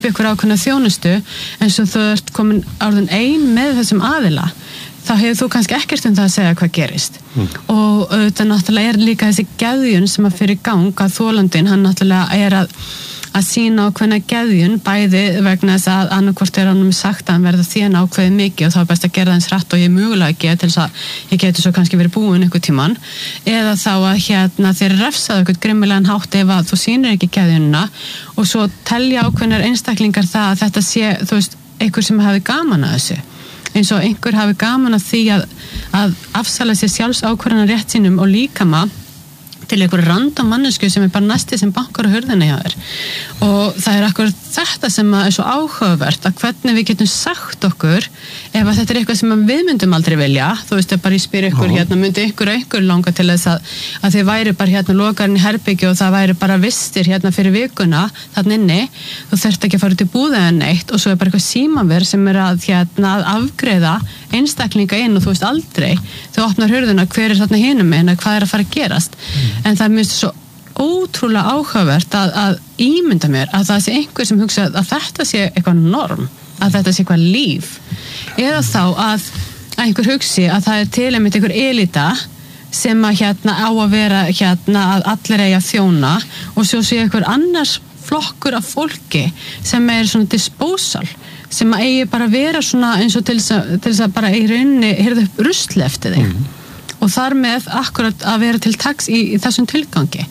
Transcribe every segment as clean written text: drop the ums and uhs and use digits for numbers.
ykkur ákveðna þjónustu eins og þú ert komin orðin ein með þessum aðila þá hefur þú kannski ekkert það að segja hvað gerist og auðvitað náttúrulega líka þessi geðjun sem að fyrir gang að þolandinn, hann náttúrulega að sína ákveðna geðjun bæði vegna þess að annarkvort hann sagt að hann verða þéna ákveði mikið og þá best að gera það eins hratt og ég mögulega ekki til þess að ég geti svo kannski verið búin einhver tíman eða þá að þeir refsaðu eitthvað grimmilegan hátt ef að þú sýnir ekki geðjunina og svo telja ákveðnar einstaklingar það að þetta sé, þú veist, einhver sem hafi gaman að þessu eins og einhver hafi gaman að því að afsala sér sjálfsákvörðunar rétt sínum og líkama til einhverju random mannesku sem bara næsti sem bankar á hurðinni hjá þér og það akkurat þetta sem er svo áhugavert að hvernig við getum sagt okkur ef að þetta eitthvað sem við myndum aldrei vilja þú veist, bara ég spyr ykkur myndi ykkur langa til þess að þið væri bara lokarinn í herbergi og það væri bara vistir fyrir vikuna þarna inni, þú þurft ekki að fara út í búða en neitt og svo bara eitthvað símaver sem að afgreiða einstaklinga inn og þú veist aldrei þú opnar hurðina, hver þarna hinum en hvað að fara að gerast en það minnst svo ótrúlega áhugavert að ímynda mér að það sé einhver sem hugsa að þetta sé eitthvað norm, að þetta sé eitthvað líf eða þá að einhver hugsi að það til einmitt einhver elita sem að á að vera að allir eigi að þjóna og svo sé einhver annars flokkur af fólki sem svona disposal sem að eigi bara vera svona eins og til þess að bara í rauninni hirða upp rusli eftir þig og þar með akkurat að vera til taks í þessum tilgangi.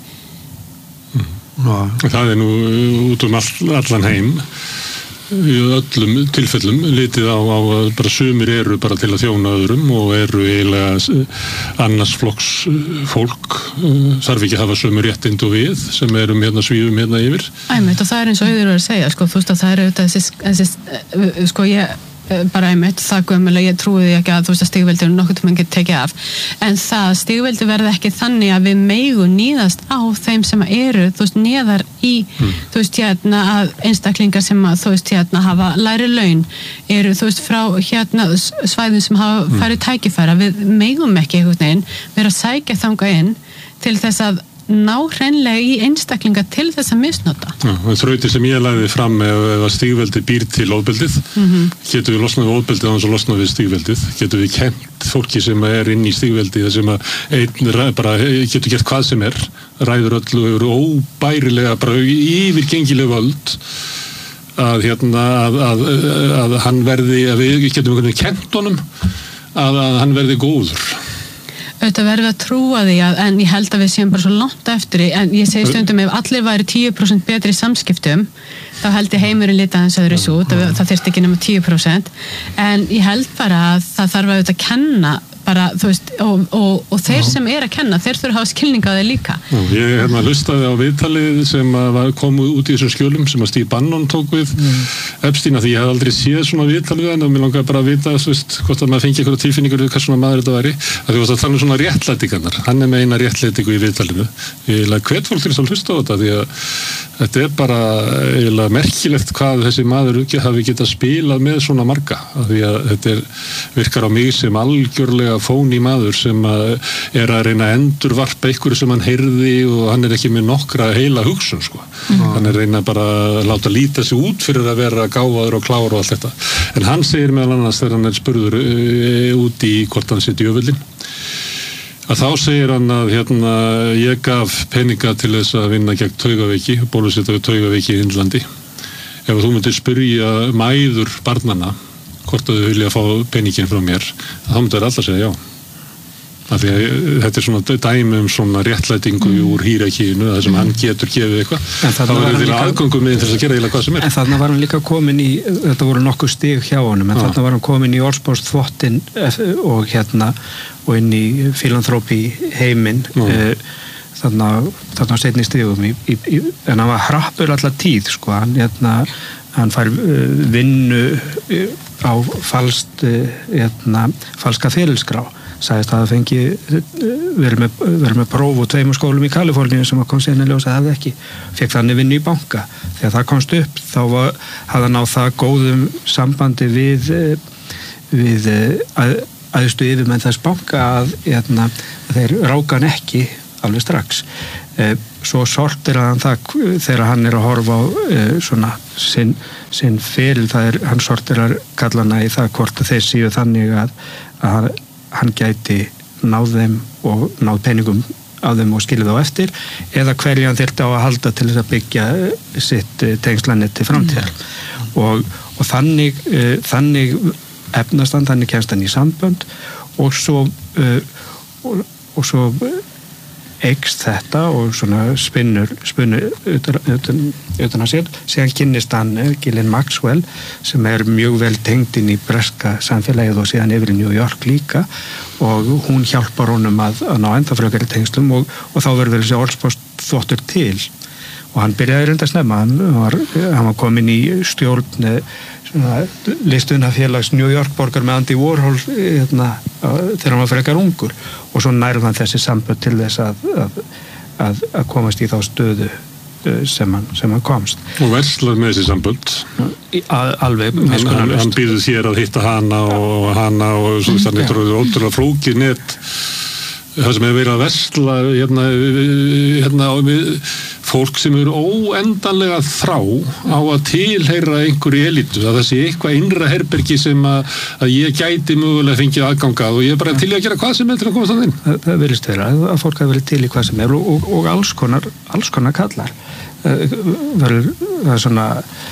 Það nú út allan heim í öllum tilfellum litið á að bara sumir eru bara til að þjóna öðrum og eru eiginlega annars flokks fólk þarf ekki að hafa sömu réttind og við sem erum svífum yfir. Æmitt og það eins og auður að segja þú veist að það þessi ég bara einmitt, það gömulega, ég trúi því ekki að þú veist að stigveldi nokkuð tímann getur tekið af en það stigveldi verði ekki þannig að við megum níðast á þeim sem eru þú veist neðar í þú veist að einstaklingar sem að þú veist hafa læri laun eru þú veist frá svæðum sem hafa færið tækifæra við megum ekki einhvern veginn vera að sækja þangað inn til þess að ná hreinlega í einstaklinga til þess að misnota. Þrautir sem ég lagði fram ef að stigveldi býr til ofbeldið, getum við losnað við ofbeldið án þess að losnað við stigveldið, getum við kennt fólki sem inn í stigveldi þar sem að einn bara getur gert hvað sem ræður öllu og eru óbærilega bara yfirgengileg völd að hann verði, að við getum einhvern veginn kennt honum að hann verði góður. Auðvitað verðum við að trúa því en ég held að við séum bara svo langt eftir en ég segi stundum ef allir væri 10% betri í samskiptum þá held ég heimurinn lita þess að það þyrfti ekki nema 10% en ég held bara að það þarf að kenna bara, þú veist, og þeir sem að kenna, þeir þurfa að hafa skilning á þeir líka. Ég hlustaði á viðtalið sem kom út í þessum skjölum sem að Steve Bannon tók við Epstein því ég hef aldrei séð svona viðtalið en mér langaði bara að vita, þú veist, hvort að maður fengi eitthvað tilfinningur við hvað svona maður þetta væri. Þú veist að tala svona réttlætingarnar. Hann með eina réttlætingu í viðtalinu. Ég hvet fólk til að hlusta á þetta því að þetta bara eiginlega merkilegt hvað þessi maður hafi getað spilað með svona marga því að þetta virkar á mig sem algjörlega fóni maður sem að reyna að endurvarpa einhverju sem hann heyrði og hann ekki með nokkra heila hugsun sko. Hann reyna bara að láta líta sig út fyrir að vera gáfaður og klár og allt þetta. En hann segir meðal annars þegar hann spurður út í hvort hann sé djöfullinn að þá segir hann að ég gaf peninga til þess að vinna gegn taugaveiki, bólusetta við taugaveiki í Indlandi. Ef þú myndir spyrja mæður barnanna hvort að þau vilja fá peningin frá mér, þá myndir alltaf segja já. Af því að þetta svona dæmi svona réttlætingu úr hýrakínu, það sem hann getur gefið eitthvað. Þá verður til aðgöngum með þess að gera eiginlega hvað sem En þarna var hann líka komin í, þetta voru nokkuð stig hjá honum, en þarna var hann komin í orðspórsþvottin og og inn í filantrópi heiminn þarna seinni stigum en hann var hrappur allar tíð sko, hann fær vinnu á falska ferilskrá sagðist að það fengi verið með próf og 2 skólum í Kaliforníu sem kom síðan að ljósa að það ekki fekk þannig vinnu í banka þegar það komst upp þá hafði hann á það góðum sambandi við æðstu yfirmenn þess banka að þeir ráka hann ekki alveg strax svo sortir hann það þegar hann að horfa á svona sinn fyrir, hann sortir að kallana í það hvort að þeir séu þannig að hann gæti náð þeim og náð peningum af þeim og skilja þá eftir, eða hverju hann þyrfti á að halda til þess að byggja sitt tengslanet til framtíðar. Og þannig efnast hann, þannig kemst hann í sambönd og svo eykst þetta og svona spinnur utan að sér. Síðan kynnist hann Ghislaine Maxwell sem mjög vel tengd inn í breska samfélagið og síðan yfir í New York líka, og hún hjálpar honum að ná ennþá frekari tengslum og þá verður þessi orðspóst þvottur til. Og hann byrjaði reynda snemma, hann var komin í stjórn listunafélags New York borgar með Andy Warhol þegar hann var frekar ungur, og svo nærði hann þessi sambönd til þess að komast í þá stöðu sem hann komst. Og verslar með þessi sambönd? Alveg. Hann býður þér að hitta hana og svo þannig þetta er ótrúlega flókið net, það sem hefur verið að versla hérna fólk sem eru óendanlega þrá á að tilheyra einhverju elítu, að það sé eitthvað innra herbergi sem að ég gæti mögulega fengið aðgangað og ég er bara til að gera hvað sem til að komast að inn. Það virðist vera að fólk hafa verið til í hvað sem og alls konar kallar. Það er svona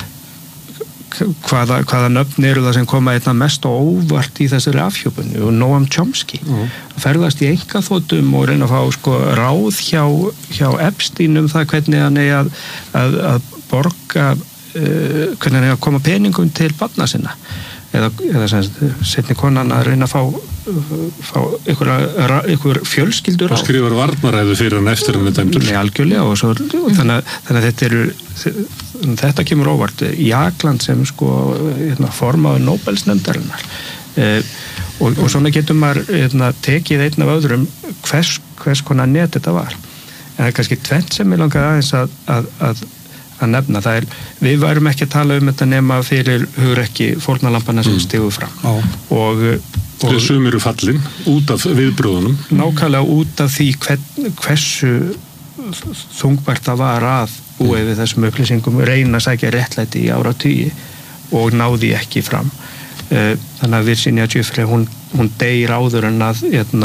hvaða nöfn eru það sem koma einna mest og óvart í þessari afhjúpunni, og Noam Chomsky ferðast í einkaþotum og reyna að fá ráð hjá Epstein það hvernig hann að borga, hvernig hann að koma peningum til barna sinna, eða setni konan að reyna að fá einhver fjölskyldur og skrifar varnaræðu fyrir hann eftir hann dæmdur. Nei, algjörlega, og þannig að þetta kemur óvart. Jagland sem formaður Nóbelsnefndarinnar, og svona getur maður tekið einn af öðrum hvers konar net þetta var. En það er kannski tvennt sem ég langar aðeins að nefna. Það við værum ekki að tala þetta nema fyrir hugrekki fórnarlampana sem stigu fram. Og sum eru fallin út af viðbröðunum. Nákvæmlega út af því hversu þungbært það var að búið við þessum upplýsingum, reyna að sækja réttlæti í áratugi og náði ekki fram. Þannig að Virginia Giuffre, hún deyr áður en að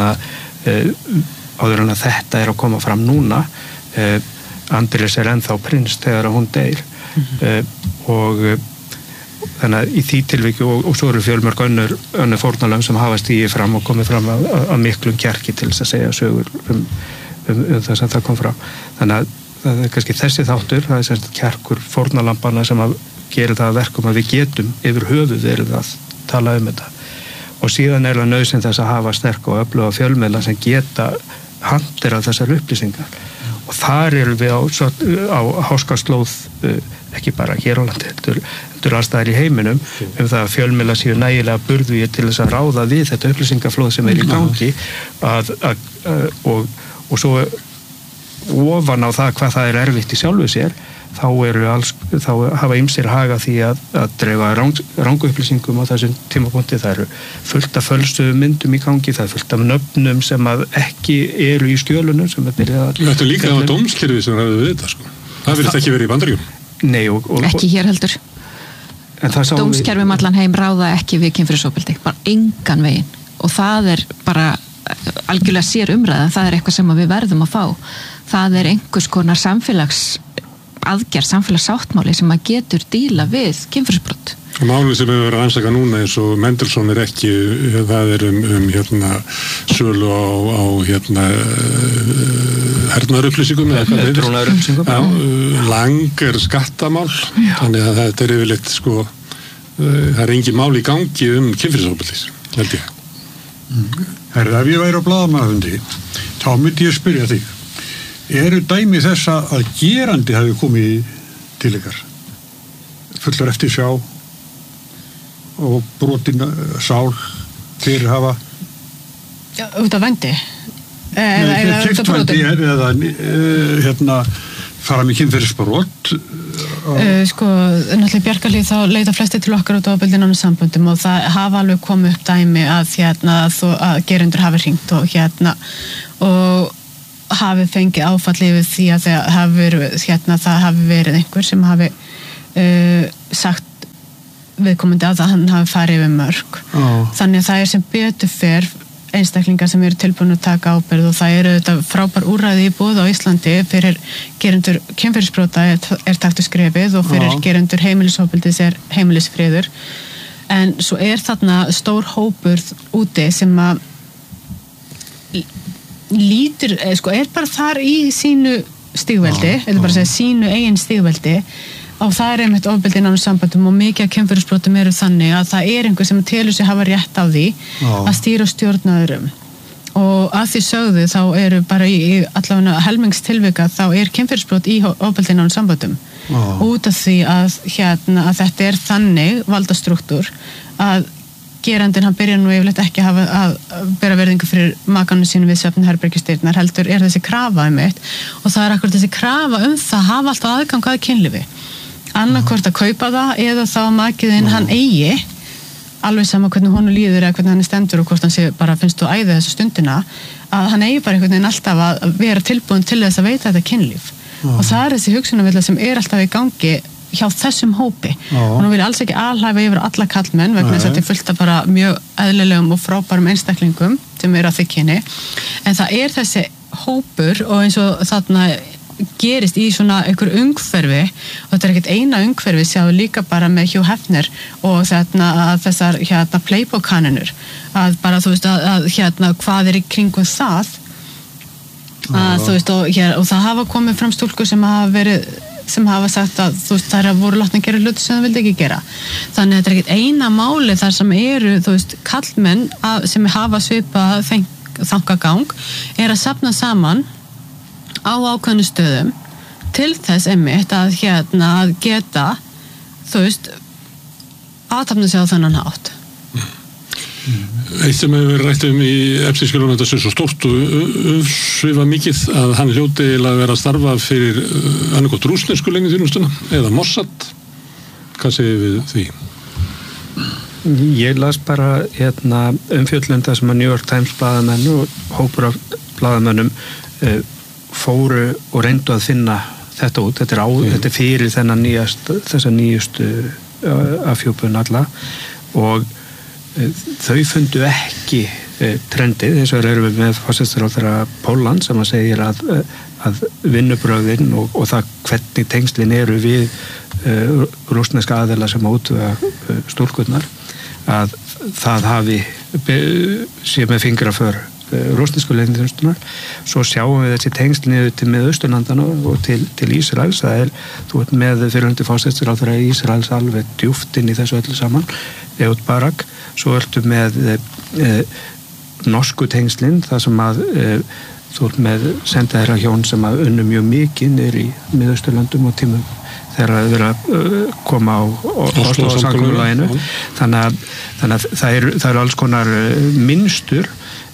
þetta er að koma fram núna. Andrés er ennþá prins þegar hún deyr. Og þannig að í því tilviki og svo eru fjölmörg önnur fórnarlöfum sem hafa stigið fram og komið fram að miklum kjarki til þess að segja sögur það sem það kom fram. Þannig að það er kannski þessi þáttur, það er semst kjarkur fórnarlampana sem að gera það að verkum að við getum yfir höfuð verið að tala þetta. Og síðan er það nauðsyn þess að hafa sterk og öfluga fjölmiðla sem geta hanterað þessar upplýsingar. Og þar erum við á háskaslóð, ekki bara hér á landi, heldur allstaðar í heiminum, það að fjölmiðla séu nægilega burðugir til þess að ráða við þetta upplýsingaflóð sem er í gangi og svo ofan á það hvað það er erfitt í sjálfu sér, þá hafa ýmsir haga því að dreifa rangu upplýsingum á þessum tímapunkti. Það eru fullt af fölsuðum myndum í gangi, það er fullt af nöfnum sem að ekki eru í skjölunum sem er byrjað að... Þetta er líka á dómskerfi sem ræður við þetta, Það virðist ekki verið í Bandaríkjunum. Nei, ekki hér heldur. Dómskerfi allan heim ráða ekki við kynferðisofbeldi, bara engan veginn. Og það er bara algjörlega sér umræða, það er eitthvað sem við verðum að fá. Það er einhvers konar samfélagssáttmáli sem að getur díla við kynferðisbrot. Og málið sem hefur verið að rannsaka núna eins og Mendelssohn er ekki, það er sölu á hernaðarupplýsingum eða hvað heitir. Trúnaðarupplýsingum. Lang er skattamál, þannig að þetta er yfirleitt það er engin mál í gangi kynferðisofbeldi, held ég. Herra, ef ég væri á blaðamannafundi, þá myndi ég spyrja þig, eru dæmi þess að gerandi hafi komið til ykkar? Fullar eftir sjá og brotin sál fyrir hafa? Já, út af vændi? Eða út af brotin? Eða fara með kynferðisbrot? Náttúrulega Bjarkarhlíð þá leita flesti til okkar út á ofbeldinanum samböndum og það hafa alveg komið upp dæmi að gerendur hafi hringt og hafi fengið áfall yfir því að það hafi verið einhver sem hafi sagt viðkomandi að hann hafi farið yfir mörk. Þannig að það sem betur fer einstaklingar sem eru tilbúin að taka ábyrgð og það þetta frábær úrræði í boði á Íslandi fyrir gerendur kynferðisbrota taktu skrefið og fyrir gerendur heimilisofbeldis heimilisfriður. En svo þarna stór hópur úti sem að lítur, bara þar í sínu stigveldi, eða bara segja sínu eigin stigveldi og það einmitt ofbeldi í nánum sambandum og mikið af kynferðisbrotum eru þannig að það einhver sem telur sig hafa rétt á því að stýra og stjórna öðrum og að því sögðu þá eru bara í allavega helmingstilvika þá kynferðisbrot í ofbeldi í nánum sambandum út af því að að þetta þannig valdastruktúr að gerandinn hann byrjar nú yfirleitt ekki að bera verðingu fyrir makanum sínum við svefnherbergisdyrnar heldur þessi krafa einmitt og það akkurat þessi krafa það að hafa alltaf aðgang að kynlífi annarkvort að kaupa það eða þá að makiðinn hann eigi alveg sama hvernig honum líður eða hvernig hann stendur og hvort hann sé bara finnst þú æði þessu stundina að hann eigi bara einhvern veginn alltaf að vera tilbúin til þess að veita þetta kynlíf og það þessi hugsunarvilla sem alltaf í gangi hjá þessum hópi og nú vil ég alls ekki alhæfa yfir alla kallmenn vegna þess að þetta fullt af bara mjög eðlilegum og frábærum einstaklingum sem að því kyni en það þessi hópur og eins og þarna gerist í svona einhver umhverfi og þetta ekkert eina umhverfi sjáum líka bara með Hugh Hefner og þessar Playboy-kanunur að bara þú veist að hvað í kringum það að þú veist og það hafa komið fram stúlkur sem hafa sagt að þú veist þær voru látna að gera hluti sem það vildi ekki gera þannig að þetta ekkert eina máli þar sem eru þú veist kallmenn sem hafa svipað þangagang að safna saman á ákveðnu stöðum til þess einmitt að að geta þú veist aðtapna sig á þennan hátt Eitt sem hefur verið rætt í Epstein-skjölunum þetta sé svo stórt og svifa mikið að hann hljóti að vera að starfa fyrir annarkot rússnesku leyniþjónustuna eða Mossad hvað segir við því? Ég las bara umfjöllun það sem að New York Times blaðamenn og hópur af blaðamennum fóru og reyndu að finna þetta út, þetta fyrir þessa nýjustu afhjúpun alla og þau fundu ekki trendið, eins og erum við með forsætisráðherra Pólland sem að segir að vinnubrögðin og það hvernig tengslin eru við rússneska aðila sem útvega stúlkurnar að það hafi sé með fingraför rússnesku leyniþjónustunnar svo sjáum við þessi tengsl niður til Miðausturlandana og til Ísraels þú ert með fyrirhundi forsætisráðherra í Ísraels alveg djúpt inn í þessu öllu saman Ehud Barak, svo ertu með norsku tengslin þar sem að þú ert með sendiherra hjón sem að unnu mjög mikið niður í Miðausturlandum og tímum þegar það er að koma á samkomulaginu þannig að það eru alls konar minnstur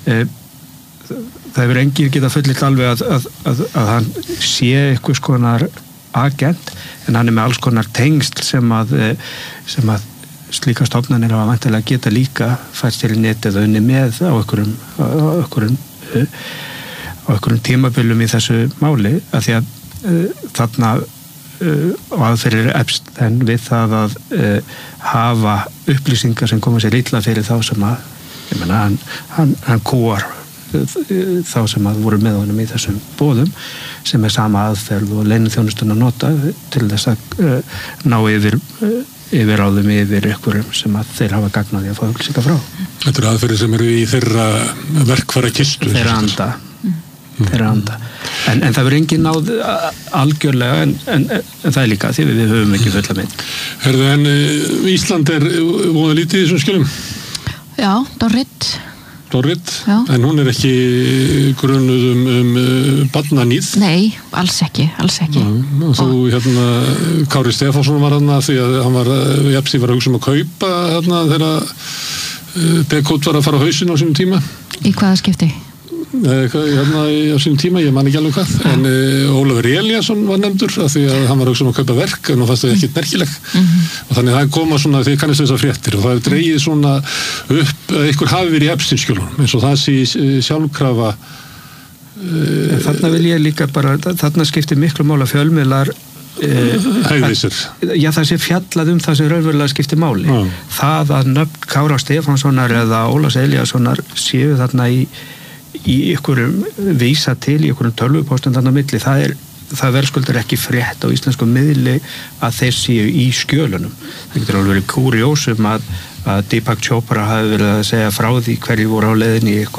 það hefur enginn getað fullitt alveg að hann sé eitthvað konar agent en hann með alls konar tengsl sem að slíka stofnanir hafa væntanlega geta líka fært til netið og unni með á einhverjum tímabilum í þessu máli af því að þarna og aðferðir Epstein við það að hafa upplýsingar sem koma sér illa fyrir þá sem að ég meina hann kúar þá sem að voru með honum í þessum boðum sem sama aðferð og leyniþjónustuna nota til þess að ná yfir áðum yfir ykkurum sem að þeir hafa gagnaði að fá upplýsingar frá. Þetta eru aðferðir sem eru í þeirra verkfæra kistu. Þeirra anda. En það verður engin náð algjörlega en það líka því við höfum ekki fulla mynd. Herðu, en Ísland voða lítið í þessum skjölum? Já, Dorrit, en hún ekki grunuð barnaníð? Nei, alls ekki. Og þú, Kári Stefánsson var þarna því að hann var, Epstein var að hugsa að kaupa þarna þegar Bekot var að fara á hausinn á sínum tíma. Í hvaða skipti? Á sínum tíma, ég man ekki alveg hvað en Ólafur Elíasson var nefndur af því að hann var að kaupa verk en það ekkert merkileg og þannig það koma svona því kannast þessar fréttir og það dreigið svona upp að ykkur hafi verið í Epstein-skjölunum eins og það sé sjálfkrafa Þarna vil ég líka bara, þarna skiptir miklu máli að fjölmiðlar það sé fjallað það sem raunverulega skiptir máli. Það að nöfn Kára Stefánssonar eða Ólafs Elíassonar séu þarna í einhverjum vísa til í einhverjum tölvupóstum þarna milli, það verðskuldar ekki frétt á íslenskum miðli að þeir séu í skjölunum. Það getur alveg verið kuriósum að Deepak Chopra hafi verið að segja frá því hverju voru á leiðinni í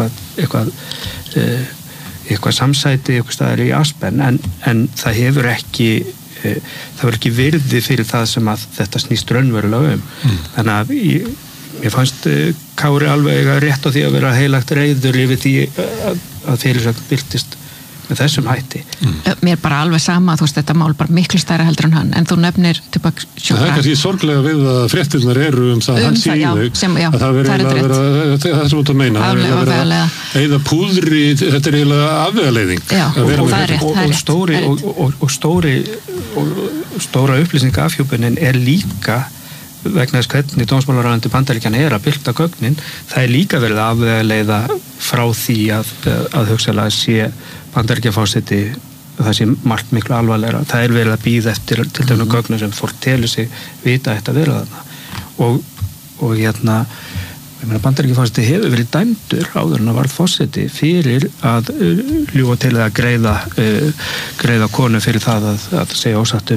eitthvað samsæti eitthvað staðar í Aspen, en það hefur ekki virði fyrir það sem að þetta snýst raunverulega þannig að mér fannst Kári alveg rétt á því að vera heilagt reiður yfir því að fyrirsögn birtist með þessum hætti. Mér bara alveg sama, þú veist, þetta mál bara miklu stærra heldur en hann, en þú nefnir Deepak Chopra. Það er kannski sorglega við að fréttirnar eru það hann síðu, að það verður að vera það sem út að meina, það verður að vera eða púðri, þetta er eiginlega afvegaleiðing. Já, og það er rétt. Stóra upplýsingafhjúpunin er líka vegna þess hvernig dómsmálaráðuneyti Bandaríkjanna að birta gögnin, það er líka verið að afvegaleiða frá því að hugsanlega sé Bandaríkjaforseti, það sé margt miklu alvarlegra. Það er verið að bíða eftir til dæmis gögnum sem fólk telur sig vita ætti að vera þarna. Og Bandaríkjaforseti hefur verið dæmdur áður en að varð forseti fyrir að ljúga til að greiða konu fyrir það að segja ósatt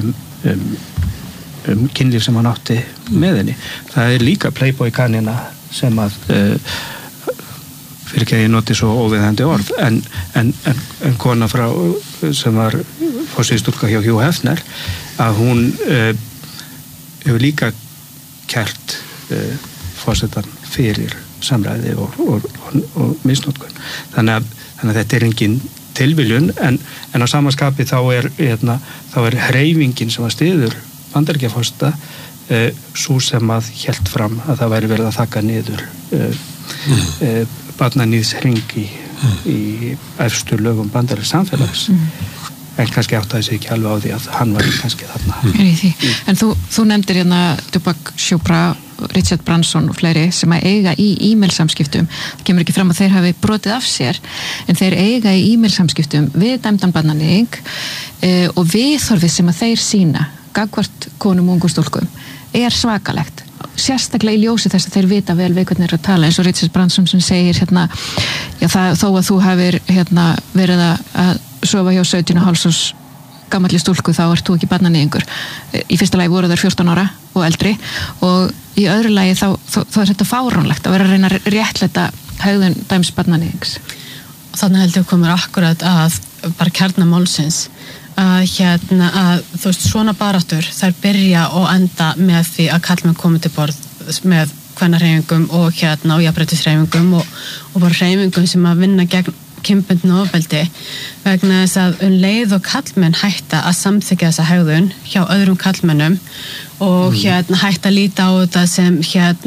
kynlíf sem hann átti með henni. Það er líka Playboy kanina sem að fyrir ekki að ég noti svo óviðhandi orð en kona frá sem var forsýðstúlka hjá Hugh Hefner að hún hefur líka kært forsetan fyrir samræði og misnotkun. Þannig að þetta er engin tilviljun en á samaskapi þá er hreyfingin sem að styður Bandaríkjaforseta svo sem að hélt fram að það væri verið að þakka niður barnaníðshring í efstu lögum bandarísks samfélags en kannski áttaði sig ekki alveg á því að hann var kannski þarna. En þú nefndir hérna Deepak Chopra, Richard Branson og fleiri sem að eiga í e-mail-samskiptum. Það kemur ekki fram að þeir hafi brotið af sér en þeir eiga í e-mail-samskiptum við dæmdan barnaníðing og viðhorfið sem að þeir sýna gagnvart konum og ungum stúlkum er svakalegt. Sérstaklega í ljósi þess að þeir vita vel við hvernig þeir eru að tala eins og Richard Branson sem segir þó að þú hafir verið að sofa hjá 17,5 árs gamalli stúlku þá ert þú ekki barnaníðingur. Í fyrsta lagi voru þær 14 ára og eldri og í öðru lagi þá er þetta fáránlegt að vera að reyna að réttlæta hegðun dæmis barnaníðings. Og þannig heldur komur akkurat að bara kjarna málsins að þú veist svona baráttur þær byrja og enda með því að karlmenn komi til borð með kvennahreyfingum og jafnréttishreyfingum og bara hreyfingum sem að vinna gegn kynbundnu ofbeldi vegna þess að leið og karlmenn hætta að samþykkja þessa hegðun hjá öðrum karlmennum og hætta að líta á þetta sem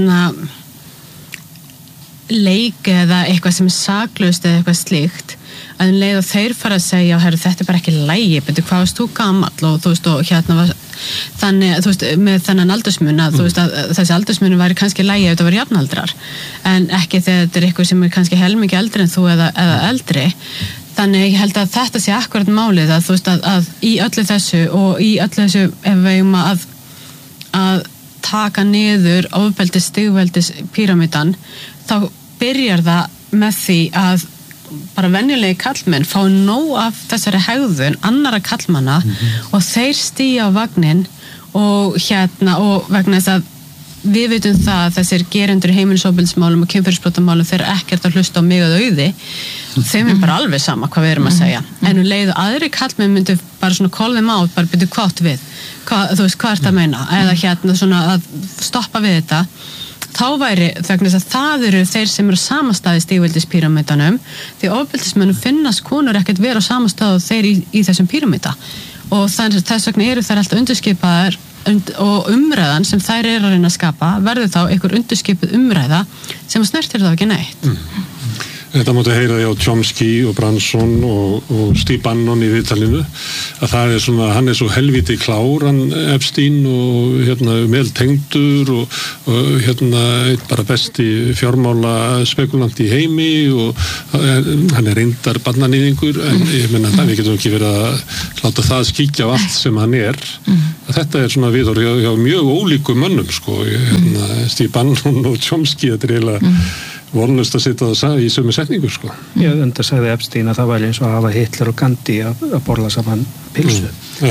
leik eða eitthvað sem er saklaust eða eitthvað slíkt að leið og þeir fara að segja þetta er bara ekki lægi, betur hvað varst þú gamall og þú veist og þannig þú veist með þennan aldursmun að þú veist að þessi aldursmunu væri kannski lægi ef þetta var jafnaldrar en ekki þegar þetta er eitthvað sem er kannski helmingi eldri en þú eða eldri. Þannig ég held að þetta sé akkurat málið að þú veist að í öllu þessu og í öllu þessu ef við eigum að taka niður ofbeldis stigveldis píramídan þá byrjar það með því að bara venjulegi kallmenn fá nóg af þessari hegðun annara kallmanna og þeir stíga á vagnin og og vegna þess að við vitum það að þessir gerendur í heimilisofbeldismálum og kynferðisbrotamálum þeir ekkert að hlusta á mig og auði þeim er bara alveg sama hvað við erum að segja en leið og aðri kallmenn myndu bara svona call them out, bara byrju hvað við þú veist hvað ert að meina eða svona að stoppa við þetta þá væri vegna þess að það eru þeir sem eru á sama stað í stigveldispíramídanum því ofbeldismönnum finnast konur ekkert vera á sama stað og þeir í þessum píramída og þess vegna eru þær alltaf undirskipaðar og umræðan sem þær eru að reyna að skapa verður þá einhver undirskipuð umræða sem snertir þá ekki neitt. Þetta mátti heyra á Chomsky og Branson og Steve Bannon í viðtalinu að það svona, hann svo helviti klár, hann Epstein og vel tengdur og bara besti fjármála spekulant í heimi og hann reyndar barnanýðingur en ég meina það, við getum ekki verið að láta það skíkja á allt sem hann Þetta svona viðhorf hjá mjög ólíkum mönnum sko, Steve Bannon og Chomsky, þetta eiginlega vonlust að sitja það í sömu setningu sko. Já, enda sagði Epstein að það var eins og að hafa Hitler og Gandhi að borða saman pilsu.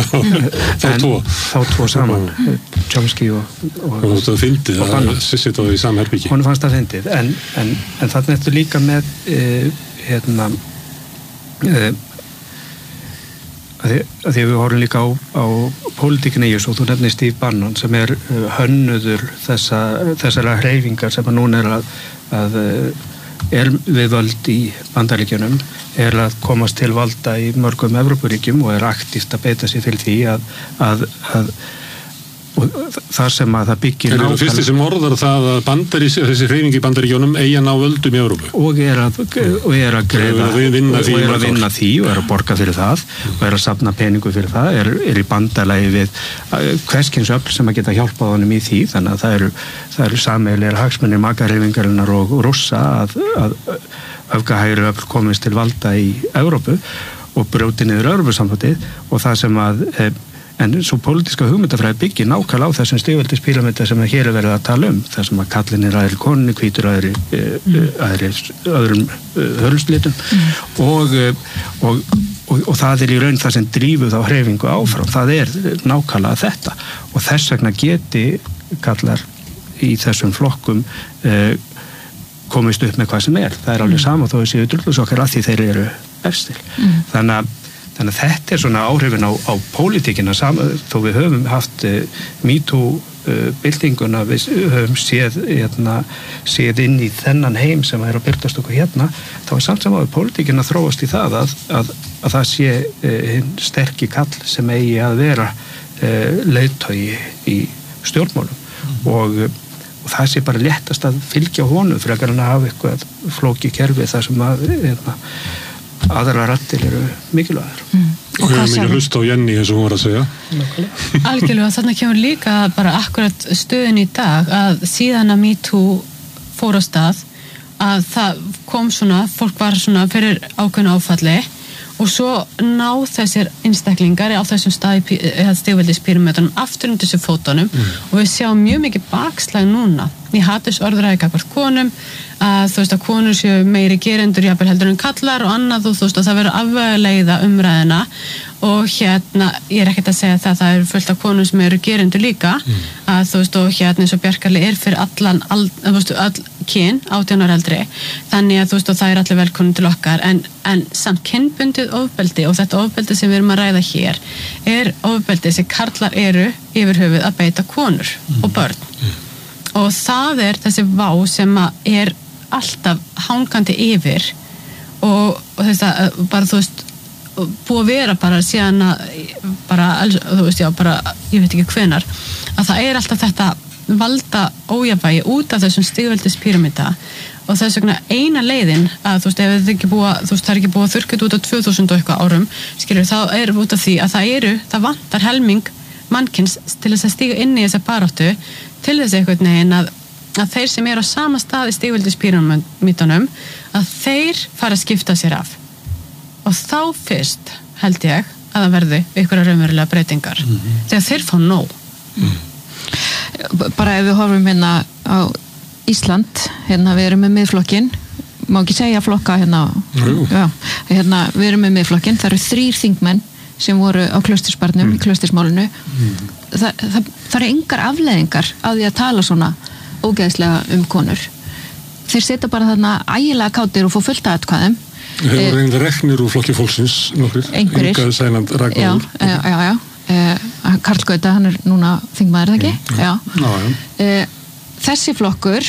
Þá tvo saman, Chomsky og það fyndið að sitja það í samherbyggi. Hún fannst það fyndið, en þarna ertu líka með að því við horfum líka á pólitíkinni í þessu og þú nefnir Steve Bannon sem hönnuður þessara hreyfingar sem núna að við völd í Bandaríkjunum að komast til valda í mörgum Evrópuríkjum og aktíft að beita sig fyrir því að þar sem að það byggir nákvæmlega fyrst sem orðar það að þessi hreyfing í Bandaríkjunum eigi að ná völdum í Evrópu og að greiða og vinna því og að borga fyrir það og að safna peningu fyrir það í bandalagi við hverskins öfl sem að geta hjálpað honum í því þannig að það eru sameiginlegir hagsmunir makarhreyfingarinnar og Rússa að öfgahægri öfl komist til valda í Evrópu og brjóti niður Evrópusambandið og það sem að en svo pólitíska hugmyndafræði byggir nákvæmlega á þessum stigveldispíramída sem hér verið að tala þar sem að kallinn aðri konunni, hvítur öðrum hörlslitum og það í raun það sem drífu þá hreyfingu áfram, það nákvæmlega þetta og þess vegna geti kallar í þessum flokkum komist upp með hvað sem það alveg sama þó þessi drullusokkar að því þeir eru efstir Þannig að þetta svona áhrifin á pólitíkina þó við höfum haft MeToo byltinguna, við höfum séð inn í þennan heim sem að byrtast okkur þá samt sem að pólitíkina þróast í það að það sé hinn sterki kall sem eigi að vera leiðtogi í stjórnmálum og það sé bara léttast að fylgja honum frekar en að hafa eitthvað flókið kerfi þar sem að aðra rattir eru mikilvægar og við höfum ekki hlust á Jenny eins og hún var að segja Algjörlega, þarna kemur líka bara akkurat stöðin í dag að síðan að MeToo fór á stað að það kom svona, fólk var svona fyrir ákveðnu áfalli og svo ná þessir einstaklingar á þessum stigveldispíramídunum aftur undir þessu fótunum og við sjáum mjög mikið bakslag núna í hatursorðræði gagnvart konum að þú veist að konur séu meiri gerendur jafnvel heldur en kallar og annað og þú veist að það verður afvegaleiða umræðina og ég ekkert að segja það eru fullt af konur sem eru gerendur líka að þú veist og eins og Bjarkarli fyrir all kyn 18 ára eldri þannig að þú veist og það allir velkomin til okkar en samt kynbundið ofbeldi og þetta ofbeldi sem við erum að ræða hér ofbeldi sem karlar eru yfir höfuð að beita konur og börn og það þessi vá sem alltaf hangandi yfir og þetta bara þú veist búið að vera bara síðan bara þú veist bara ég veit ekki hvenar að það alltaf þetta valda ójafnvægi út af þessum stigveldispíramída og þess vegna eina leiðin að þú veist ef það er ekki búið að þurrkut út á 2000 og eitthvað árum skilur þá út af því að það vantar helming mannkins til þess að stíga inn í þessa baráttu til þess einhvern veginn að þeir sem eru á sama stað í stigveldispíramídunum að þeir fara að skipta sér af og þá fyrst held ég að það verði einhverja raunverulega breytingar þegar þeir fá nóg Bara ef við horfum á Ísland við erum með miðflokkin má ekki segja flokka við erum með miðflokkin það eru 3 þingmenn sem voru á Klaustursbarnum í Klaustursmálinu það eru engar afleiðingar á því að tala svona ógeðslega konur þeir setja bara þarna ægilega kátir og fá fullt af atkvæðum Hefur reynda reknir úr flokki fólksins einhverjir já Karl Gauta, hann núna þingmaður ekki já. Þessi flokkur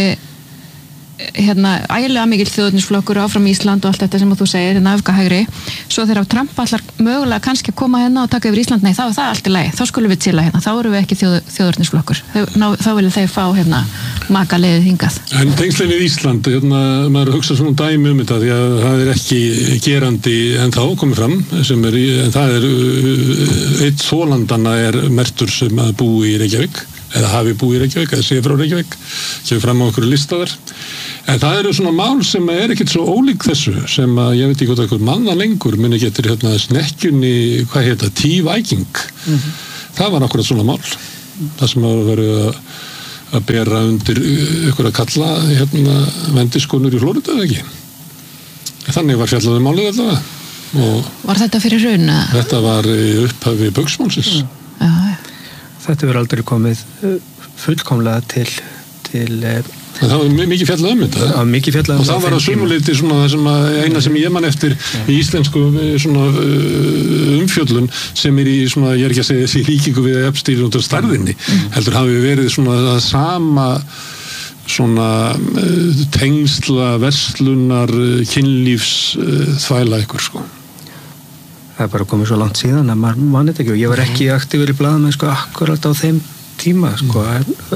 ægilega mikill þjóðurnisflokkur áfram Ísland og allt þetta sem þú segir öfgahægri, svo þegar Trump allar mögulega kannski að koma og taka yfir Ísland þá það allt í lagi, þá skulum við chilla þá erum við ekki þjóðurnisflokkur þá vilja þeir fá makaleiðið hingað. En tengsli við Ísland, maður hugsa svona dæmi þetta því að það ekki gerandi en þá komið fram sem en það einn þolandanna mertur sem að búi í Reykjavík eða hafi búi í Reykjavík eða sé frá Reykjavík, kemur fram á okkur listaðar. En það eru svona mál sem ekkert svo ólík þessu sem að ég veit ekki hvort einhver manna lengur muni getur snekkjunni, hvað heita, T-Viking. Það var akkurat svona mál. Það sem að vera að bera undir ykkur að kalla vendiskonur í Flórída eða ekki. Þannig var fjallaði málið allavega. Var þetta fyrir hrun? Þetta var upphafi Baugsmálsins. Þetta verður aldrei komið fullkomlega til það var mikið fjallað þetta. Mikið fjallað og það var að sumuleyti svona það sem eina sem ég man eftir í íslensku svona umfjöllun sem í svona, ég ekki að segja þessi líkingu við Epstein út af stærðinni, heldur hafi verið svona það sama svona tengsla, verslunar, kynlífs þvæla ykkur sko. Það bara komið svo langt síðan að maður mann þetta ekki og ég var ekki aktífur í blaðamennsku akkurat á þeim tíma sko,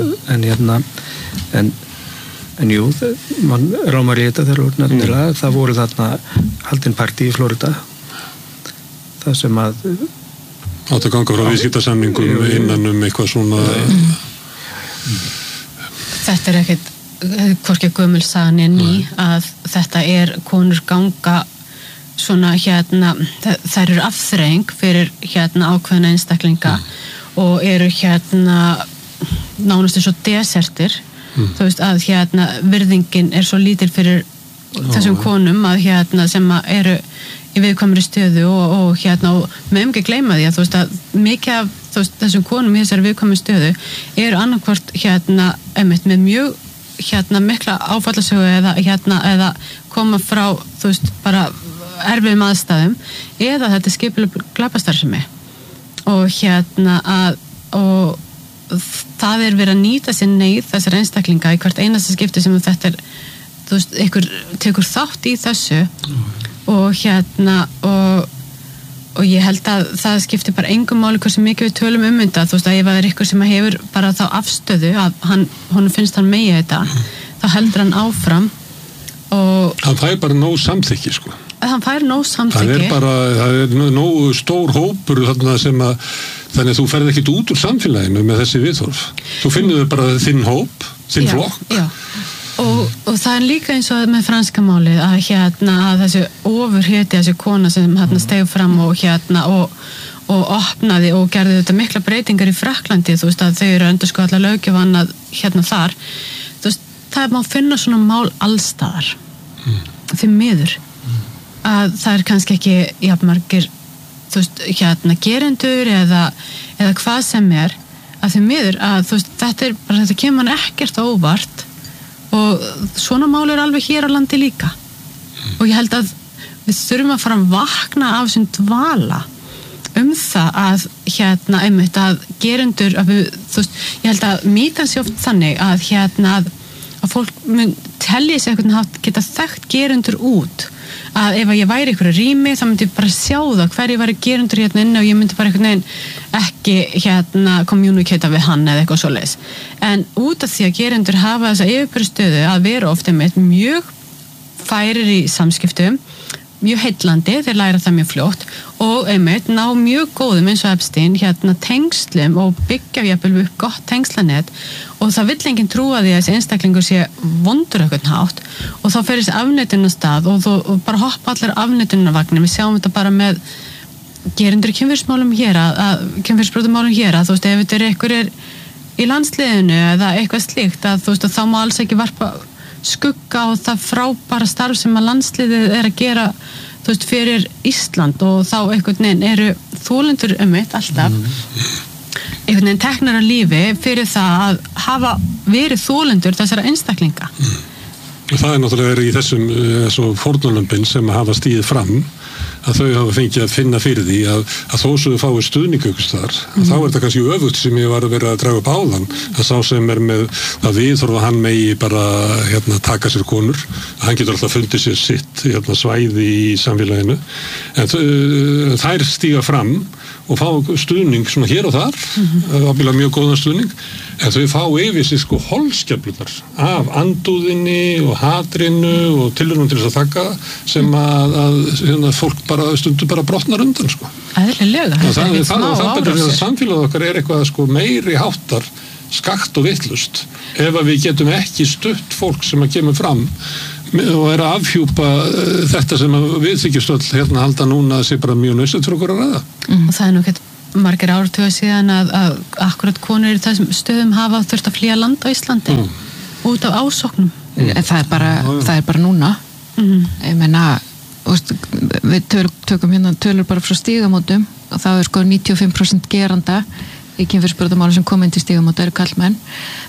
en jú, mann rámar í þetta þegar nefnilega, það voru þarna haldin partí í Flórída það sem að átt að ganga frá viðskiptasamningum innan eitthvað svona Þetta ekkert hvorki gömul sagan ný að þetta konur ganga svona þær eru afþreying fyrir ákveðna einstaklinga og eru nánast eins og desertir þú veist að virðingin svo lítil fyrir þessum konum að sem að eru í viðkvæmri stöðu og með ekki gleyma því að þú veist að mikið af þessum konum í þessari viðkvæmri stöðu eru annarkvort einmitt með mjög mikla áfallasögu eða koma frá þú veist bara erfiðum aðstæðum eða þetta skipuleg glæpastarfsemi og það verið að nýta sér neyð þessar einstaklinga í hvert einasta skipti sem þetta þú veist, ykkur tekur þátt í þessu og og ég held að það skiptir bara engum máli hversu mikið við tölum þetta, þú veist að ef það ykkur sem hefur bara þá afstöðu að honum finnst hann megi þetta þá heldur hann áfram og hann fær bara nóg samþykki sko. Hann fær nóg samþykki það nóg stór hópur þarna sem að þannig að þú ferð ekkert út úr samfélaginu með þessi viðhorf. Þú finnur bara þinn hóp, þinn flokk. Já. Og það líka eins og með franska málið að að þessi ofurheti þessi kona sem steig fram og opnaði og gerði þetta mikla breytingar í Frakklandi, þú veist að þau eru endurskoða allar löggjöf annað þar. Þú veist, það má finna svona mál allstaðar. Því miður. Að það kannski ekki jafnmargir þú veist, gerendur eða hvað sem að því miður að þú veist, þetta kemur mann ekkert óvart og svona mál alveg hér á landi líka og ég held að við þurfum að fara að vakna af þessum dvala það að einmitt að gerendur að við, þú veist, ég held að mýtan sé oft þannig að fólk telji sig einhvern hátt geta þekkt gerendur út að ef ég væri ykkur rými þá myndi ég bara sjá það hverju væri gerendur inni og ég myndi bara einhvern veginn ekki kommunikata við hann eða eitthvað svoleiðis en út af því að gerendur hafa þessa yfirbyrðstöðu að vera ofta með mjög færir í samskiptum mjög heillandi, þeir læra það mjög fljótt og einmitt ná mjög góðum eins og Epstein tengslum og byggja jafnvel upp gott tengslanett og það vill enginn trúa því að þessi einstaklingur sé vondur eitthvað hátt og þá fer þessi afneitun á stað og bara hoppa allir afneitunarvagnir, við sjáum þetta bara með gerendur í kynferðismálum hér kynferðisbrotamálum hér að þú veist ef þetta einhverjir í landsliðinu eða eitthvað slíkt að þú veist að þá má alls ekki varpa skugga og það frábæra starf sem að landsliðið að gera þú veist fyrir Ísland og þá einhvern veginn eru þolendur alltaf einhvern veginn teknar á lífi fyrir það að hafa verið þolendur þessara einstaklinga Það náttúrulega í þessum fórnarlömbin sem hafa stíðið fram að þau hafa fengið að finna fyrir því að þó sem þau fái stuðningu ykkur þar þá þetta kannski öfugt sem ég var að vera að draga upp áðan að sá sem með að viðhorfa hann megi bara taka sér konur hann getur alltaf fundið sér sitt svæði í samfélaginu en þær stíga fram og fá stuðning svona hér og þar, ábyggilega mjög góðan stuðning, en þau fá yfir sig sko holskeflunar af andúðinni og hatrinu og tilraunum til þess að þakka sem að fólk bara stundum bara brotnar undan sko. Eðlilega, þetta er ekkert smá árásir. Samfélag okkar er eitthvað sko meiri háttar skakt og vittlust ef að við getum ekki stutt fólk sem að kemur fram og er að afhjúpa þetta sem við þykjumst öll hérna halda núna að sé bara mjög nauðsynlegt fyrir okkur að ræða. Og það er nú ekkert margir áratuga síðan að akkurat konur í þessum stöðum hafa þurft að flýja land á Íslandi út af ásóknum. Það er bara núna. Ég meina, við tökum hérna tölur bara frá stígamótum og það er sko 95% geranda í kynferðisbrotamála sem kom inn til stígamóta eru karlmenn.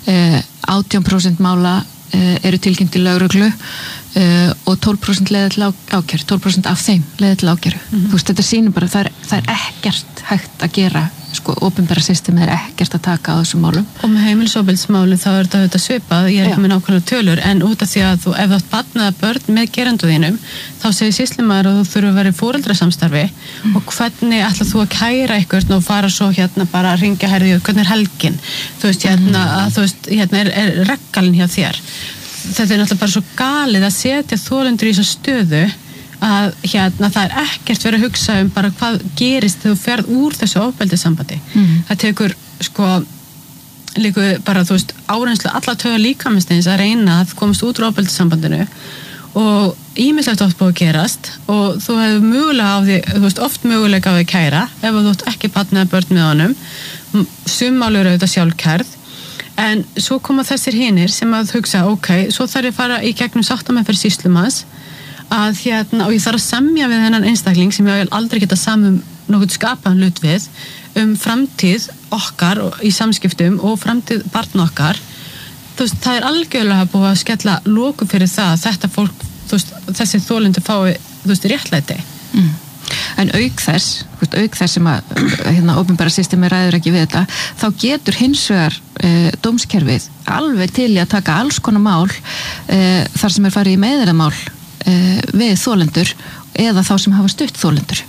18% mála eru tilkynnt til lögreglu og 12% leiða til ákæru, 12% af þeim leiða til ákæru. Þetta sýnir bara það er ekkert hægt að gera, sko, opinbera systemið er ekkert að taka á þessum málum. Og með heimilisofbeldismálum þá er þetta svipað, ég er ekki með nákvæmlega tölur, en út af því að ef þú átt barn eða börn með gerandu þínum, þá segir sýslumaður að þú þurfa að vera í foreldrasamstarfi og hvernig ætlað þú að kæra einhvern og fara svo hérna bara að ringja herðið, hvernig er helgin? Þú veist, hérna er reggalinn hjá þér. Þetta er náttúrulega bara svo galið að setja þolendur í þessa stöðu að hérna það er ekkert verið að hugsa bara hvað gerist þegar þú ferð úr þessu ofbeldissambandi. Það tekur sko líka bara þú veist áreynslu alla tauga líkamistins að reyna að komast út úr ofbeldissambandinu og ýmislegt oft búið að gerast og þú hefur mögulega á því, þú veist oft mögulega á því kæra ef þú átt ekki barn eða börn með honum, summálur eru auðvitað sjálfkærð. En svo koma þessir hinir sem að hugsa, ok, svo þarf ég að fara í gegnum sáttameðferð sýslumanns að hérna, og ég þarf að semja við þennan einstakling sem ég aldrei geta samum nokkuð skapaðan hlut við framtíð okkar í samskiptum og framtíð barn okkar. Þú veist, það er algjörlega búið að skella loku fyrir það að þetta fólk, þú veist, þessi þolendur fái, þú veist, réttlæti. En auk þess sem að hérna, opinbera systemi ræður ekki við þetta, þá getur hins vegar dómskerfið alveg til í að taka alls konar mál þar sem er farið í meiðyrðamál við þolendur eða þá sem hafa stutt þolendur.